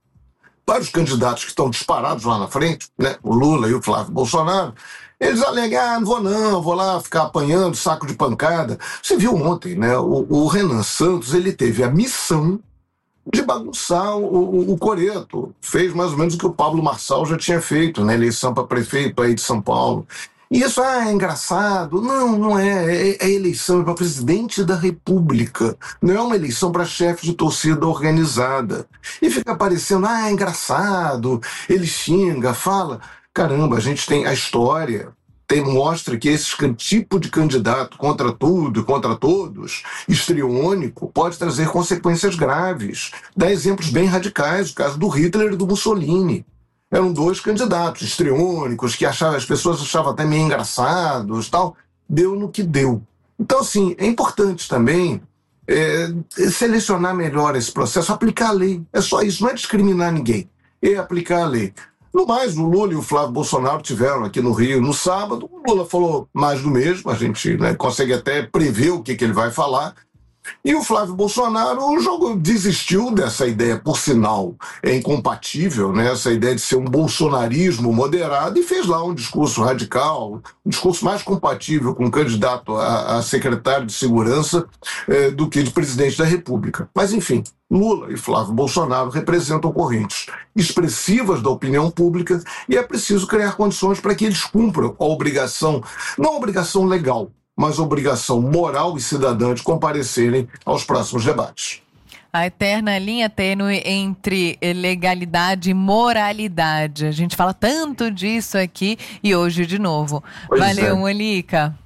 para os candidatos que estão disparados lá na frente, né, o Lula e o Flávio Bolsonaro. Eles alegam, ah, não vou não, vou lá ficar apanhando saco de pancada. Você viu ontem, né, o, o Renan Santos, ele teve a missão de bagunçar o, o, o coreto. Fez mais ou menos o que o Pablo Marçal já tinha feito na eleição para prefeito aí de São Paulo. E isso ah, é engraçado. Não, não é. É, é eleição para presidente da República. Não é uma eleição para chefe de torcida organizada. E fica parecendo, ah, é engraçado. Ele xinga, fala. Caramba, a gente tem a história. Tem, mostra que esse tipo de candidato contra tudo e contra todos, histriônico, pode trazer consequências graves. Dá exemplos bem radicais, o caso do Hitler e do Mussolini. Eram dois candidatos histriônicos que achavam, as pessoas achavam até meio engraçados, tal. Deu no que deu. Então, assim, é importante também é, selecionar melhor esse processo, aplicar a lei. É só isso, não é discriminar ninguém, é aplicar a lei. No mais, o Lula e o Flávio Bolsonaro tiveram aqui no Rio no sábado. O Lula falou mais do mesmo, a gente, né, consegue até prever o que, que ele vai falar. E o Flávio Bolsonaro jogou, desistiu dessa ideia, por sinal, é incompatível, né, essa ideia de ser um bolsonarismo moderado, e fez lá um discurso radical, um discurso mais compatível com um candidato a, a secretário de segurança eh, do que de presidente da República. Mas, enfim, Lula e Flávio Bolsonaro representam correntes expressivas da opinião pública e é preciso criar condições para que eles cumpram a obrigação, não a obrigação legal, mas a obrigação moral e cidadã de comparecerem aos próximos debates. A eterna linha tênue entre legalidade e moralidade. A gente fala tanto disso aqui e hoje de novo. Pois Valeu, é. Molica.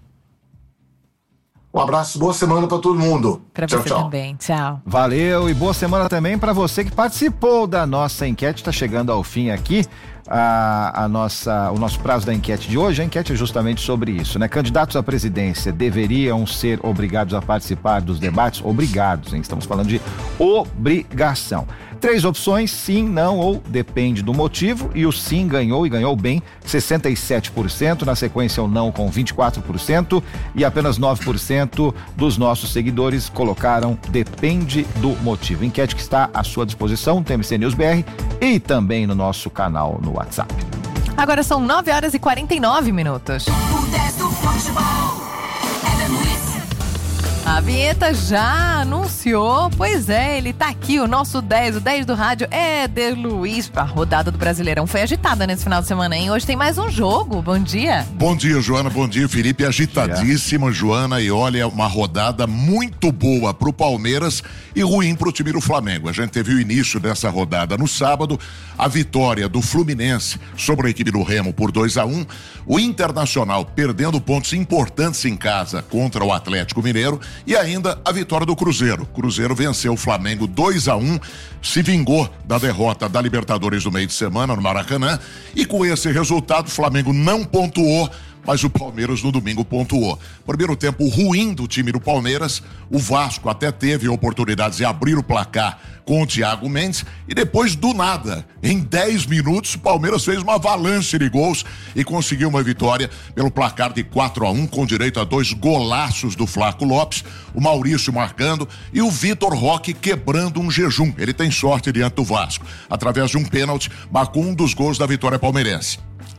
Um abraço, boa semana para todo mundo. Para você tchau. Também, tchau. Valeu e boa semana também para você que participou da nossa enquete. Está chegando ao fim aqui a, a nossa, o nosso prazo da enquete de hoje. A enquete é justamente sobre isso, né? Candidatos à presidência deveriam ser obrigados a participar dos debates? Obrigados, hein? Estamos falando de obrigação. Três opções, sim, não ou depende do motivo, e o sim ganhou e ganhou bem, sessenta e sete por cento, na sequência o não com vinte e quatro por cento e apenas nove por cento dos nossos seguidores colocaram depende do motivo. Enquete que está à sua disposição no T M C News B R e também no nosso canal no WhatsApp. Agora são nove horas e quarenta e nove minutos. O dez do futebol é da Luiz. A vinheta já anunciou, pois é, ele tá aqui, o nosso dez, o dez do rádio, Éder Luiz. A rodada do Brasileirão foi agitada nesse final de semana, hein? Hoje tem mais um jogo, bom dia. Bom dia, Joana, bom dia, Felipe, agitadíssimo, Joana, e olha, uma rodada muito boa pro Palmeiras e ruim pro time do Flamengo. A gente teve o início dessa rodada no sábado, a vitória do Fluminense sobre a equipe do Remo por dois a um, o Internacional perdendo pontos importantes em casa contra o Atlético Mineiro, e ainda a vitória do Cruzeiro. Cruzeiro venceu o Flamengo dois a um, se vingou da derrota da Libertadores do meio de semana no Maracanã, e com esse resultado o Flamengo não pontuou, mas o Palmeiras no domingo pontuou. Primeiro tempo ruim do time do Palmeiras, o Vasco até teve oportunidades de abrir o placar com o Thiago Mendes, e depois do nada, em dez minutos, o Palmeiras fez uma avalanche de gols e conseguiu uma vitória pelo placar de quatro a um, com direito a dois golaços do Flaco Lopes, o Maurício marcando e o Vitor Roque quebrando um jejum. Ele tem sorte diante do Vasco. Através de um pênalti, marcou um dos gols da vitória palmeirense.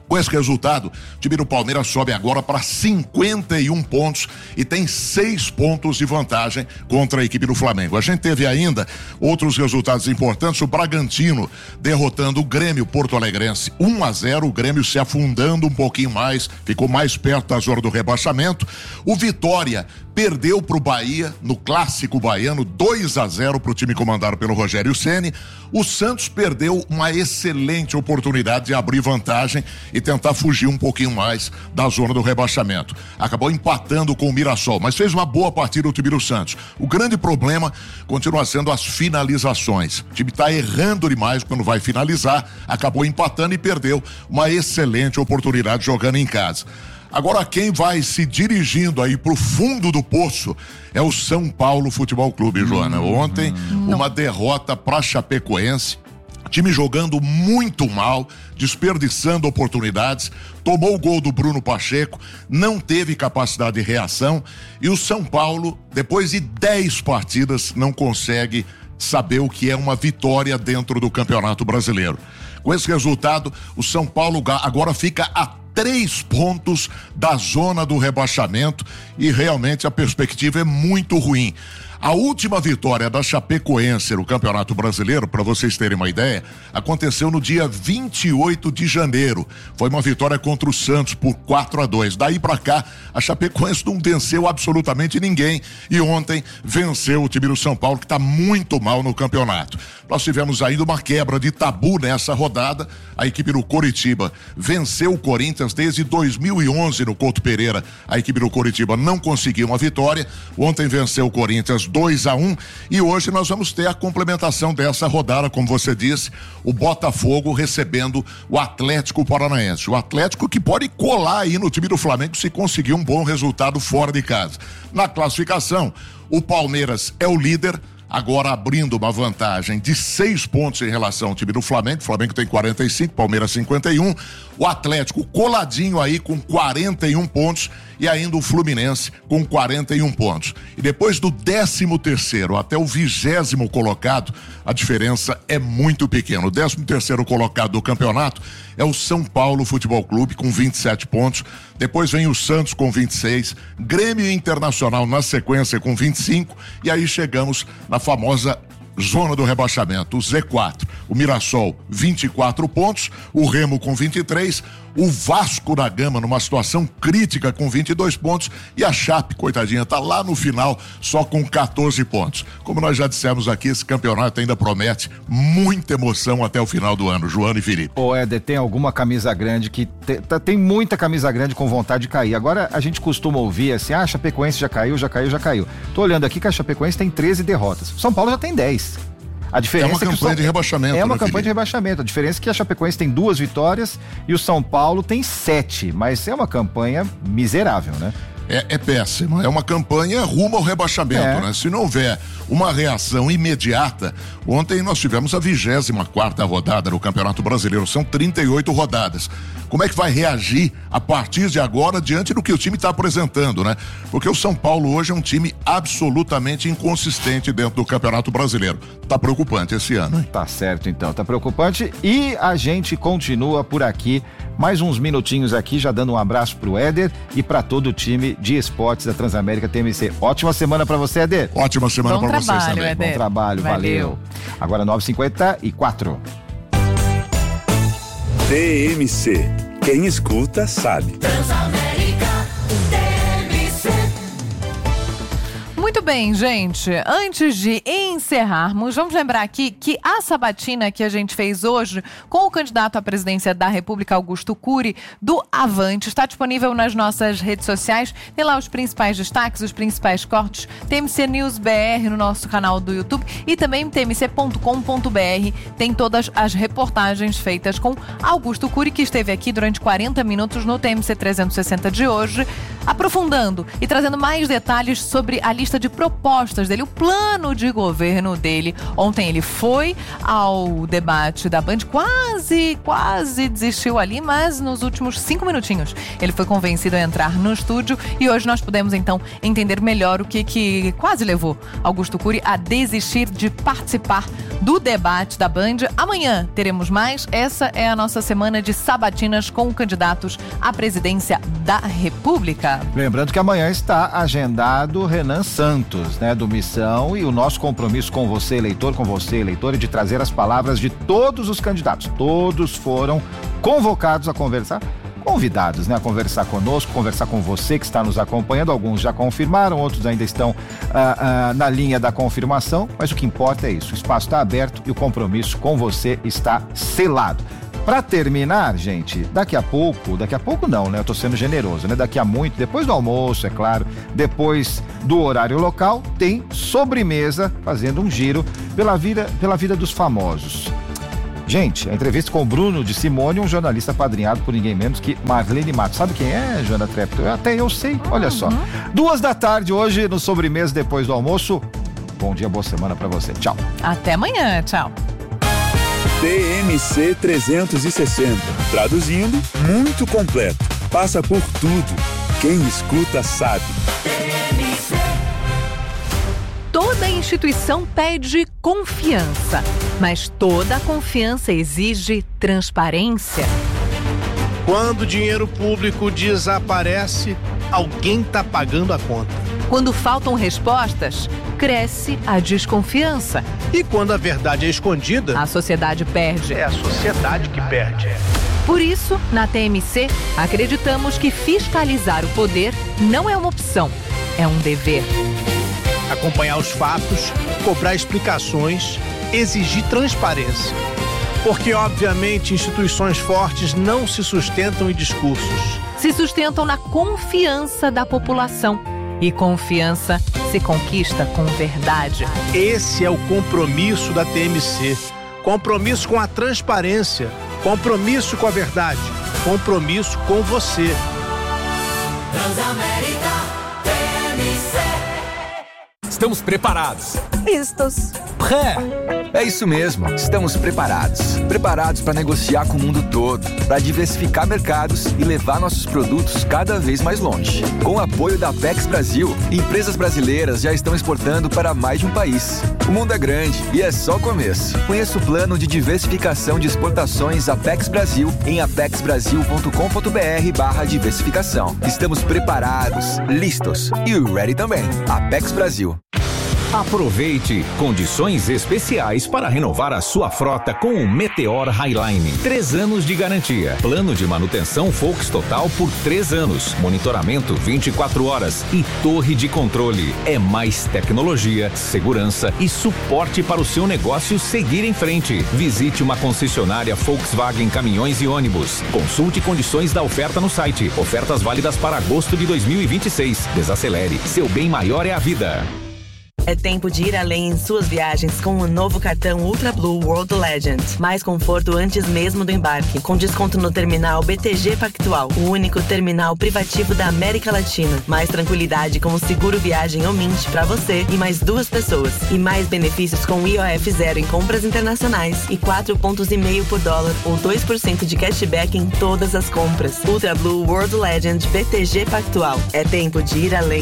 Com esse resultado, o time do Palmeiras sobe agora para cinquenta e um pontos e tem seis pontos de vantagem contra a equipe do Flamengo. A gente teve ainda outros resultados importantes, o Bragantino derrotando o Grêmio Porto Alegrense um a zero, o Grêmio se afundando um pouquinho mais, ficou mais perto da zona do rebaixamento. O Vitória perdeu para o Bahia no clássico baiano, dois a zero para o time comandado pelo Rogério Ceni. O Santos perdeu uma excelente oportunidade de abrir vantagem e tentar fugir um pouquinho mais da zona do rebaixamento. Acabou empatando com o Mirassol, mas fez uma boa partida o time do Santos. O grande problema continua sendo as finalizações. O time está errando demais quando vai finalizar, acabou empatando e perdeu uma excelente oportunidade jogando em casa. Agora quem vai se dirigindo aí pro fundo do poço é o São Paulo Futebol Clube, Joana. Ontem, Não. uma derrota pra Chapecoense, time jogando muito mal, desperdiçando oportunidades, tomou o gol do Bruno Pacheco, não teve capacidade de reação e o São Paulo, depois de dez partidas, não consegue saber o que é uma vitória dentro do Campeonato Brasileiro. Com esse resultado, o São Paulo agora fica a três pontos da zona do rebaixamento e realmente a perspectiva é muito ruim. A última vitória da Chapecoense no Campeonato Brasileiro, para vocês terem uma ideia, aconteceu no dia vinte e oito de janeiro. Foi uma vitória contra o Santos por quatro a dois. Daí para cá, a Chapecoense não venceu absolutamente ninguém e ontem venceu o time do São Paulo, que está muito mal no campeonato. Nós tivemos ainda uma quebra de tabu nessa rodada. A equipe do Coritiba venceu o Corinthians desde dois mil e onze no Couto Pereira. A equipe do Coritiba não conseguiu uma vitória. Ontem venceu o Corinthians dois a um e hoje nós vamos ter a complementação dessa rodada, como você disse, o Botafogo recebendo o Atlético Paranaense. O Atlético que pode colar aí no time do Flamengo se conseguir um bom resultado fora de casa. Na classificação, o Palmeiras é o líder, agora abrindo uma vantagem de seis pontos em relação ao time do Flamengo. O Flamengo tem quarenta e cinco, Palmeiras cinquenta e um. O Atlético coladinho aí com quarenta e um pontos e ainda o Fluminense com quarenta e um pontos. E depois do décimo terceiro até o vigésimo colocado, a diferença é muito pequena. O décimo terceiro colocado do campeonato é o São Paulo Futebol Clube com vinte e sete pontos. Depois vem o Santos com vinte e seis, Grêmio Internacional na sequência com vinte e cinco e aí chegamos na famosa zona do rebaixamento, o Z quatro. O Mirassol, vinte e quatro pontos, o Remo com vinte e três, o Vasco da Gama numa situação crítica com vinte e dois pontos e a Chape, coitadinha, tá lá no final só com quatorze pontos. Como nós já dissemos aqui, esse campeonato ainda promete muita emoção até o final do ano, Joana e Felipe. Ô Éder, tem alguma camisa grande que te, tem muita camisa grande com vontade de cair. Agora a gente costuma ouvir assim, ah, a Chapecoense já caiu, já caiu, já caiu. Tô olhando aqui que a Chapecoense tem treze derrotas. São Paulo já tem dez. A diferença é uma é que campanha São... de rebaixamento. É uma né, campanha Felipe? de rebaixamento. A diferença é que a Chapecoense tem duas vitórias e o São Paulo tem sete. Mas é uma campanha miserável, né? É, é péssima, é uma campanha rumo ao rebaixamento, É. né? Se não houver uma reação imediata, ontem nós tivemos a vigésima quarta rodada no Campeonato Brasileiro, são trinta e oito rodadas. Como é que vai reagir a partir de agora diante do que o time está apresentando, né? Porque o São Paulo hoje é um time absolutamente inconsistente dentro do Campeonato Brasileiro. Tá preocupante esse ano, hein? Tá certo então, tá preocupante e a gente continua por aqui, mais uns minutinhos aqui, já dando um abraço pro Éder e para todo o time de esportes da Transamérica T M C. Ótima semana para você, Éder. Ótima semana Bom para vocês trabalho, também. Éder. Bom trabalho, valeu. Valeu. Agora nove e cinquenta e quatro. T M C. Quem escuta sabe. Muito bem, gente. Antes de encerrarmos, vamos lembrar aqui que a sabatina que a gente fez hoje com o candidato à presidência da República, Augusto Cury, do Avante, está disponível nas nossas redes sociais. Tem lá os principais destaques, os principais cortes, T M C News B R no nosso canal do YouTube e também T M C ponto com ponto B R. Tem todas as reportagens feitas com Augusto Cury, que esteve aqui durante quarenta minutos no T M C trezentos e sessenta de hoje, aprofundando e trazendo mais detalhes sobre a lista de propostas dele, o plano de governo dele. Ontem ele foi ao debate da Band, quase, quase desistiu ali, mas nos últimos cinco minutinhos ele foi convencido a entrar no estúdio e hoje nós pudemos então entender melhor o que, que quase levou Augusto Cury a desistir de participar do debate da Band. Amanhã teremos mais. Essa é a nossa semana de sabatinas com candidatos à presidência da República. Lembrando que amanhã está agendado Renan Santos, né, do Missão, e o nosso compromisso com você, eleitor, com você, eleitor, é de trazer as palavras de todos os candidatos. Todos foram convocados a conversar, convidados, né, a conversar conosco, conversar com você que está nos acompanhando. Alguns já confirmaram, outros ainda estão ah, ah, na linha da confirmação, mas o que importa é isso, o espaço está aberto e o compromisso com você está selado. Para terminar, gente, daqui a pouco, daqui a pouco não, né? Eu tô sendo generoso, né? Daqui a muito, depois do almoço, é claro, depois do horário local, tem sobremesa fazendo um giro pela vida, pela vida dos famosos. Gente, a entrevista com o Bruno de Simone, um jornalista padrinhado por ninguém menos que Marlene Matos. Sabe quem é, Joana Trepto? Até eu sei, olha só. Duas da tarde hoje, no sobremesa depois do almoço. Bom dia, boa semana para você. Tchau. Até amanhã, tchau. T M C trezentos e sessenta. Traduzindo, muito completo. Passa por tudo. Quem escuta sabe. Toda instituição pede confiança, mas toda confiança exige transparência. Quando o dinheiro público desaparece, alguém está pagando a conta. Quando faltam respostas, cresce a desconfiança. E quando a verdade é escondida, a sociedade perde. É a sociedade que perde. Por isso, na T M C, acreditamos que fiscalizar o poder não é uma opção, é um dever. Acompanhar os fatos, cobrar explicações, exigir transparência. Porque, obviamente, instituições fortes não se sustentam em discursos. Se sustentam na confiança da população. E confiança se conquista com verdade. Esse é o compromisso da T M C. Compromisso com a transparência. Compromisso com a verdade. Compromisso com você. Transamérica T M C. Estamos preparados. Vistos. Pré. É isso mesmo, estamos preparados. Preparados para negociar com o mundo todo, para diversificar mercados e levar nossos produtos cada vez mais longe. Com o apoio da Apex Brasil, empresas brasileiras já estão exportando para mais de um país. O mundo é grande e é só o começo. Conheça o plano de diversificação de exportações Apex Brasil em apex brasil ponto com ponto b r barra diversificação. Estamos preparados, listos e ready também. Apex Brasil. Aproveite condições especiais para renovar a sua frota com o Meteor Highline. Três anos de garantia. Plano de manutenção Focus Total por três anos. Monitoramento vinte e quatro horas e torre de controle. É mais tecnologia, segurança e suporte para o seu negócio seguir em frente. Visite uma concessionária Volkswagen Caminhões e Ônibus. Consulte condições da oferta no site. Ofertas válidas para agosto de dois mil e vinte e seis. Desacelere. Seu bem maior é a vida. É tempo de ir além em suas viagens com o novo cartão Ultra Blue World Legend. Mais conforto antes mesmo do embarque, com desconto no terminal B T G Pactual, o único terminal privativo da América Latina. Mais tranquilidade com o seguro viagem ou Mint para você e mais duas pessoas. E mais benefícios com I O F zero em compras internacionais e quatro pontos e meio por dólar ou dois por cento de cashback em todas as compras. Ultra Blue World Legend B T G Pactual. É tempo de ir além.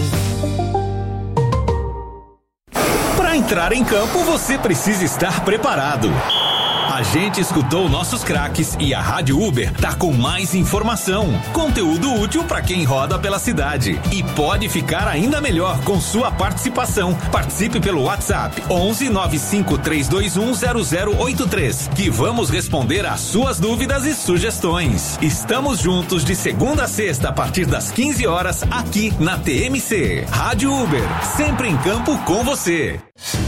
Para entrar em campo, você precisa estar preparado. A gente escutou nossos craques e a Rádio Uber tá com mais informação, conteúdo útil para quem roda pela cidade e pode ficar ainda melhor com sua participação. Participe pelo WhatsApp onze nove cinco três dois um zero zero oito três que vamos responder às suas dúvidas e sugestões. Estamos juntos de segunda a sexta a partir das quinze horas aqui na T M C. Rádio Uber, sempre em campo com você.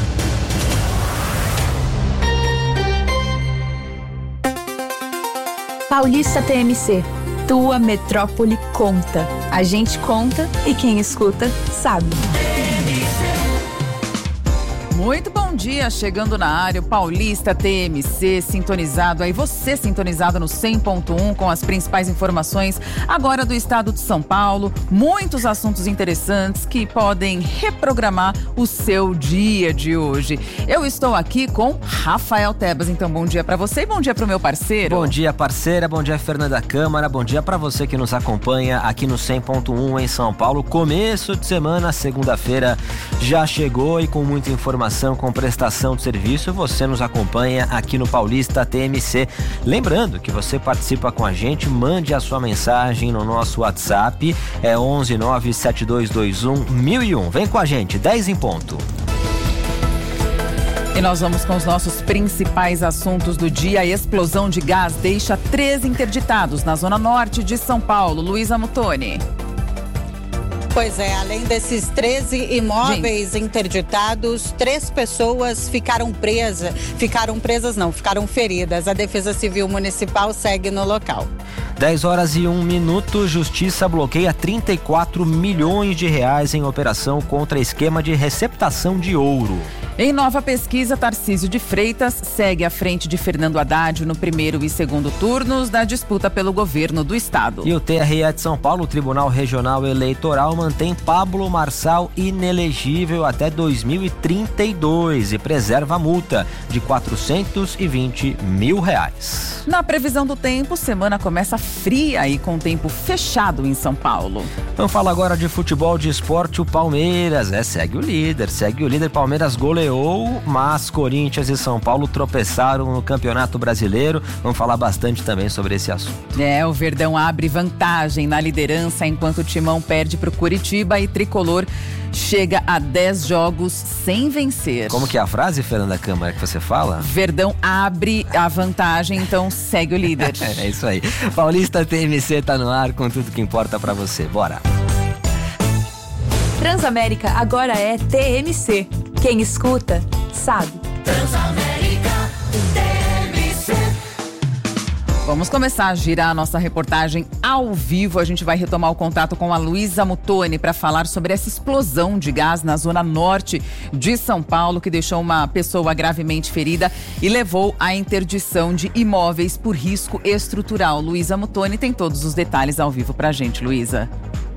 Paulista T M C, tua metrópole conta. A gente conta e quem escuta sabe. Muito bom dia, chegando na área, o Paulista T M C sintonizado aí, você sintonizado no cem ponto um com as principais informações agora do estado de São Paulo, muitos assuntos interessantes que podem reprogramar o seu dia de hoje. Eu estou aqui com Rafael Tebas, então bom dia pra você e bom dia pro meu parceiro. Bom dia, parceira, bom dia, Fernanda Câmara, bom dia pra você que nos acompanha aqui no cem ponto um em São Paulo. Começo de semana, segunda-feira já chegou e com muita informação, com prestação de serviço, você nos acompanha aqui no Paulista T M C. Lembrando que você participa com a gente, mande a sua mensagem no nosso WhatsApp, é onze nove sete dois dois um mil e um. Vem com a gente, dez em ponto. E nós vamos com os nossos principais assuntos do dia. A explosão de gás deixa três interditados na zona norte de São Paulo. Luísa Mutoni. Pois é, além desses treze imóveis Gente. interditados, três pessoas ficaram presas, ficaram presas não, ficaram feridas. A Defesa Civil Municipal segue no local. dez horas e um minuto, Justiça bloqueia trinta e quatro milhões de reais em operação contra esquema de receptação de ouro. Em nova pesquisa, Tarcísio de Freitas segue à frente de Fernando Haddad no primeiro e segundo turnos da disputa pelo governo do estado. E o T R E de São Paulo, o Tribunal Regional Eleitoral, mantém Pablo Marçal inelegível até dois mil e trinta e dois e preserva a multa de quatrocentos e vinte mil reais. Na previsão do tempo, semana começa fria e com tempo fechado em São Paulo. Vamos falar agora de futebol, de esporte. O Palmeiras, é, segue o líder, segue o líder. Palmeiras goleou, mas Corinthians e São Paulo tropeçaram no Campeonato Brasileiro. Vamos falar bastante também sobre esse assunto. É, o Verdão abre vantagem na liderança enquanto o Timão perde para o Curitiba e Tricolor chega a dez jogos sem vencer. Como que é a frase, Fernanda Câmara, que você fala? Verdão abre a vantagem, então segue o líder. É isso aí. Paulista T M C tá no ar com tudo que importa pra você. Bora. Transamérica agora é T M C. Quem escuta, sabe. Transamérica T M C. Vamos começar a girar a nossa reportagem ao vivo. A gente vai retomar o contato com a Luísa Mutoni para falar sobre essa explosão de gás na zona norte de São Paulo, que deixou uma pessoa gravemente ferida e levou à interdição de imóveis por risco estrutural. Luísa Mutoni tem todos os detalhes ao vivo para a gente, Luísa.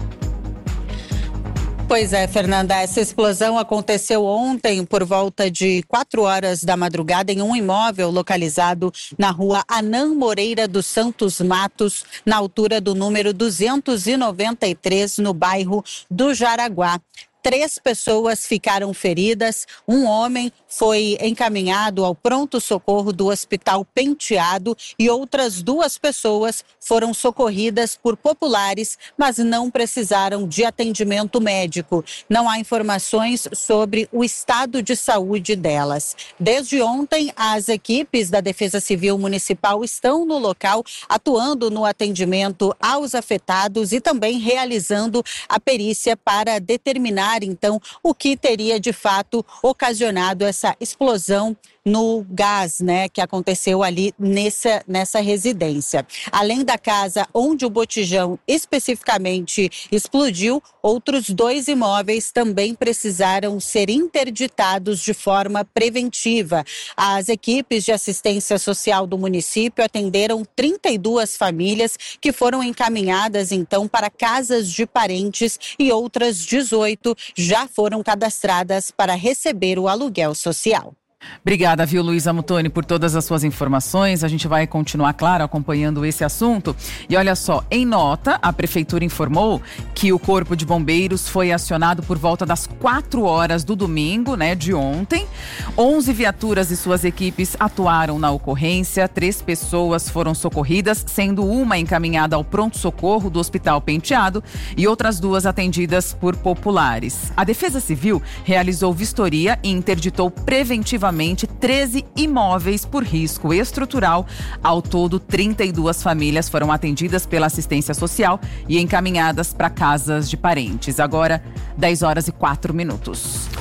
Pois é, Fernanda, essa explosão aconteceu ontem por volta de quatro horas da madrugada em um imóvel localizado na rua Anã Moreira dos Santos Matos, na altura do número duzentos e noventa e três, no bairro do Jaraguá. Três pessoas ficaram feridas, um homem foi encaminhado ao pronto-socorro do Hospital Penteado e outras duas pessoas foram socorridas por populares, mas não precisaram de atendimento médico. Não há informações sobre o estado de saúde delas. Desde ontem, as equipes da Defesa Civil Municipal estão no local, atuando no atendimento aos afetados e também realizando a perícia para determinar então o que teria de fato ocasionado essa explosão no gás, né, que aconteceu ali nessa, nessa residência. Além da casa onde o botijão especificamente explodiu, outros dois imóveis também precisaram ser interditados de forma preventiva. As equipes de assistência social do município atenderam trinta e duas famílias que foram encaminhadas então para casas de parentes e outras dezoito já foram cadastradas para receber o aluguel social. Obrigada, viu, Luísa Mutoni, por todas as suas informações. A gente vai continuar, claro, acompanhando esse assunto. E olha só, em nota, a Prefeitura informou que o Corpo de Bombeiros foi acionado por volta das quatro horas do domingo, né, de ontem. onze viaturas e suas equipes atuaram na ocorrência. Três pessoas foram socorridas, sendo uma encaminhada ao pronto-socorro do Hospital Penteado e outras duas atendidas por populares. A Defesa Civil realizou vistoria e interditou preventivamente treze imóveis por risco estrutural. Ao todo, trinta e duas famílias foram atendidas pela assistência social e encaminhadas para casas de parentes. Agora, dez horas e quatro minutos.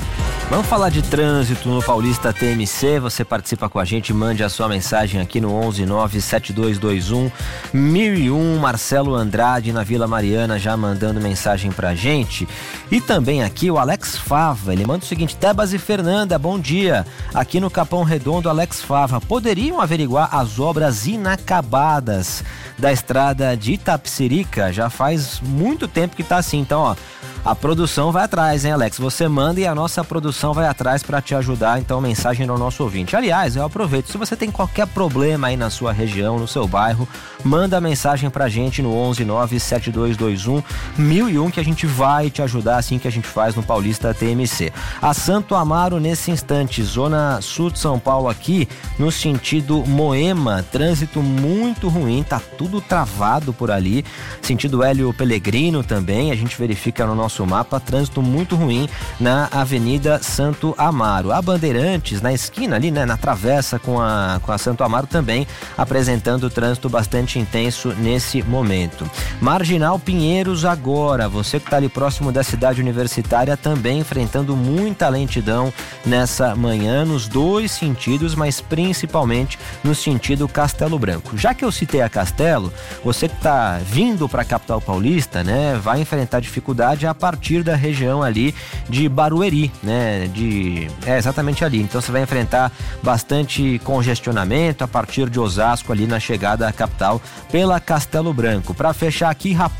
Vamos falar de trânsito no Paulista T M C. Você participa com a gente, mande a sua mensagem aqui no onze nove sete dois dois um mil e um. Marcelo Andrade na Vila Mariana já mandando mensagem pra gente. E também aqui o Alex Fava, ele manda o seguinte: Tebas e Fernanda, bom dia. Aqui no Capão Redondo, Alex Fava, poderiam averiguar as obras inacabadas da estrada de Itapecerica? Já faz muito tempo que tá assim, então ó, a produção vai atrás, hein, Alex? Você manda e a nossa produção vai atrás para te ajudar. Então, mensagem ao nosso ouvinte. Aliás, eu aproveito, se você tem qualquer problema aí na sua região, no seu bairro, manda a mensagem pra gente no onze nove sete dois dois um mil e um que a gente vai te ajudar, assim que a gente faz no Paulista T M C. A Santo Amaro, nesse instante, zona sul de São Paulo aqui, no sentido Moema, trânsito muito ruim, tá tudo travado por ali. Sentido Hélio Pellegrino também, a gente verifica no nosso mapa, trânsito muito ruim na Avenida Santo Amaro. A Bandeirantes, na esquina ali, né, na travessa com a, com a Santo Amaro também, apresentando trânsito bastante intenso nesse momento. Marginal Pinheiros agora, você que está ali próximo da cidade universitária também enfrentando muita lentidão nessa manhã, nos dois sentidos, mas principalmente no sentido Castelo Branco. Já que eu citei a Castelo, você que está vindo para a capital paulista, né, vai enfrentar dificuldade a partir da região ali de Barueri, né, de, é exatamente ali. Então você vai enfrentar bastante congestionamento a partir de Osasco ali na chegada à capital pela Castelo Branco. Para fechar aqui, Raposo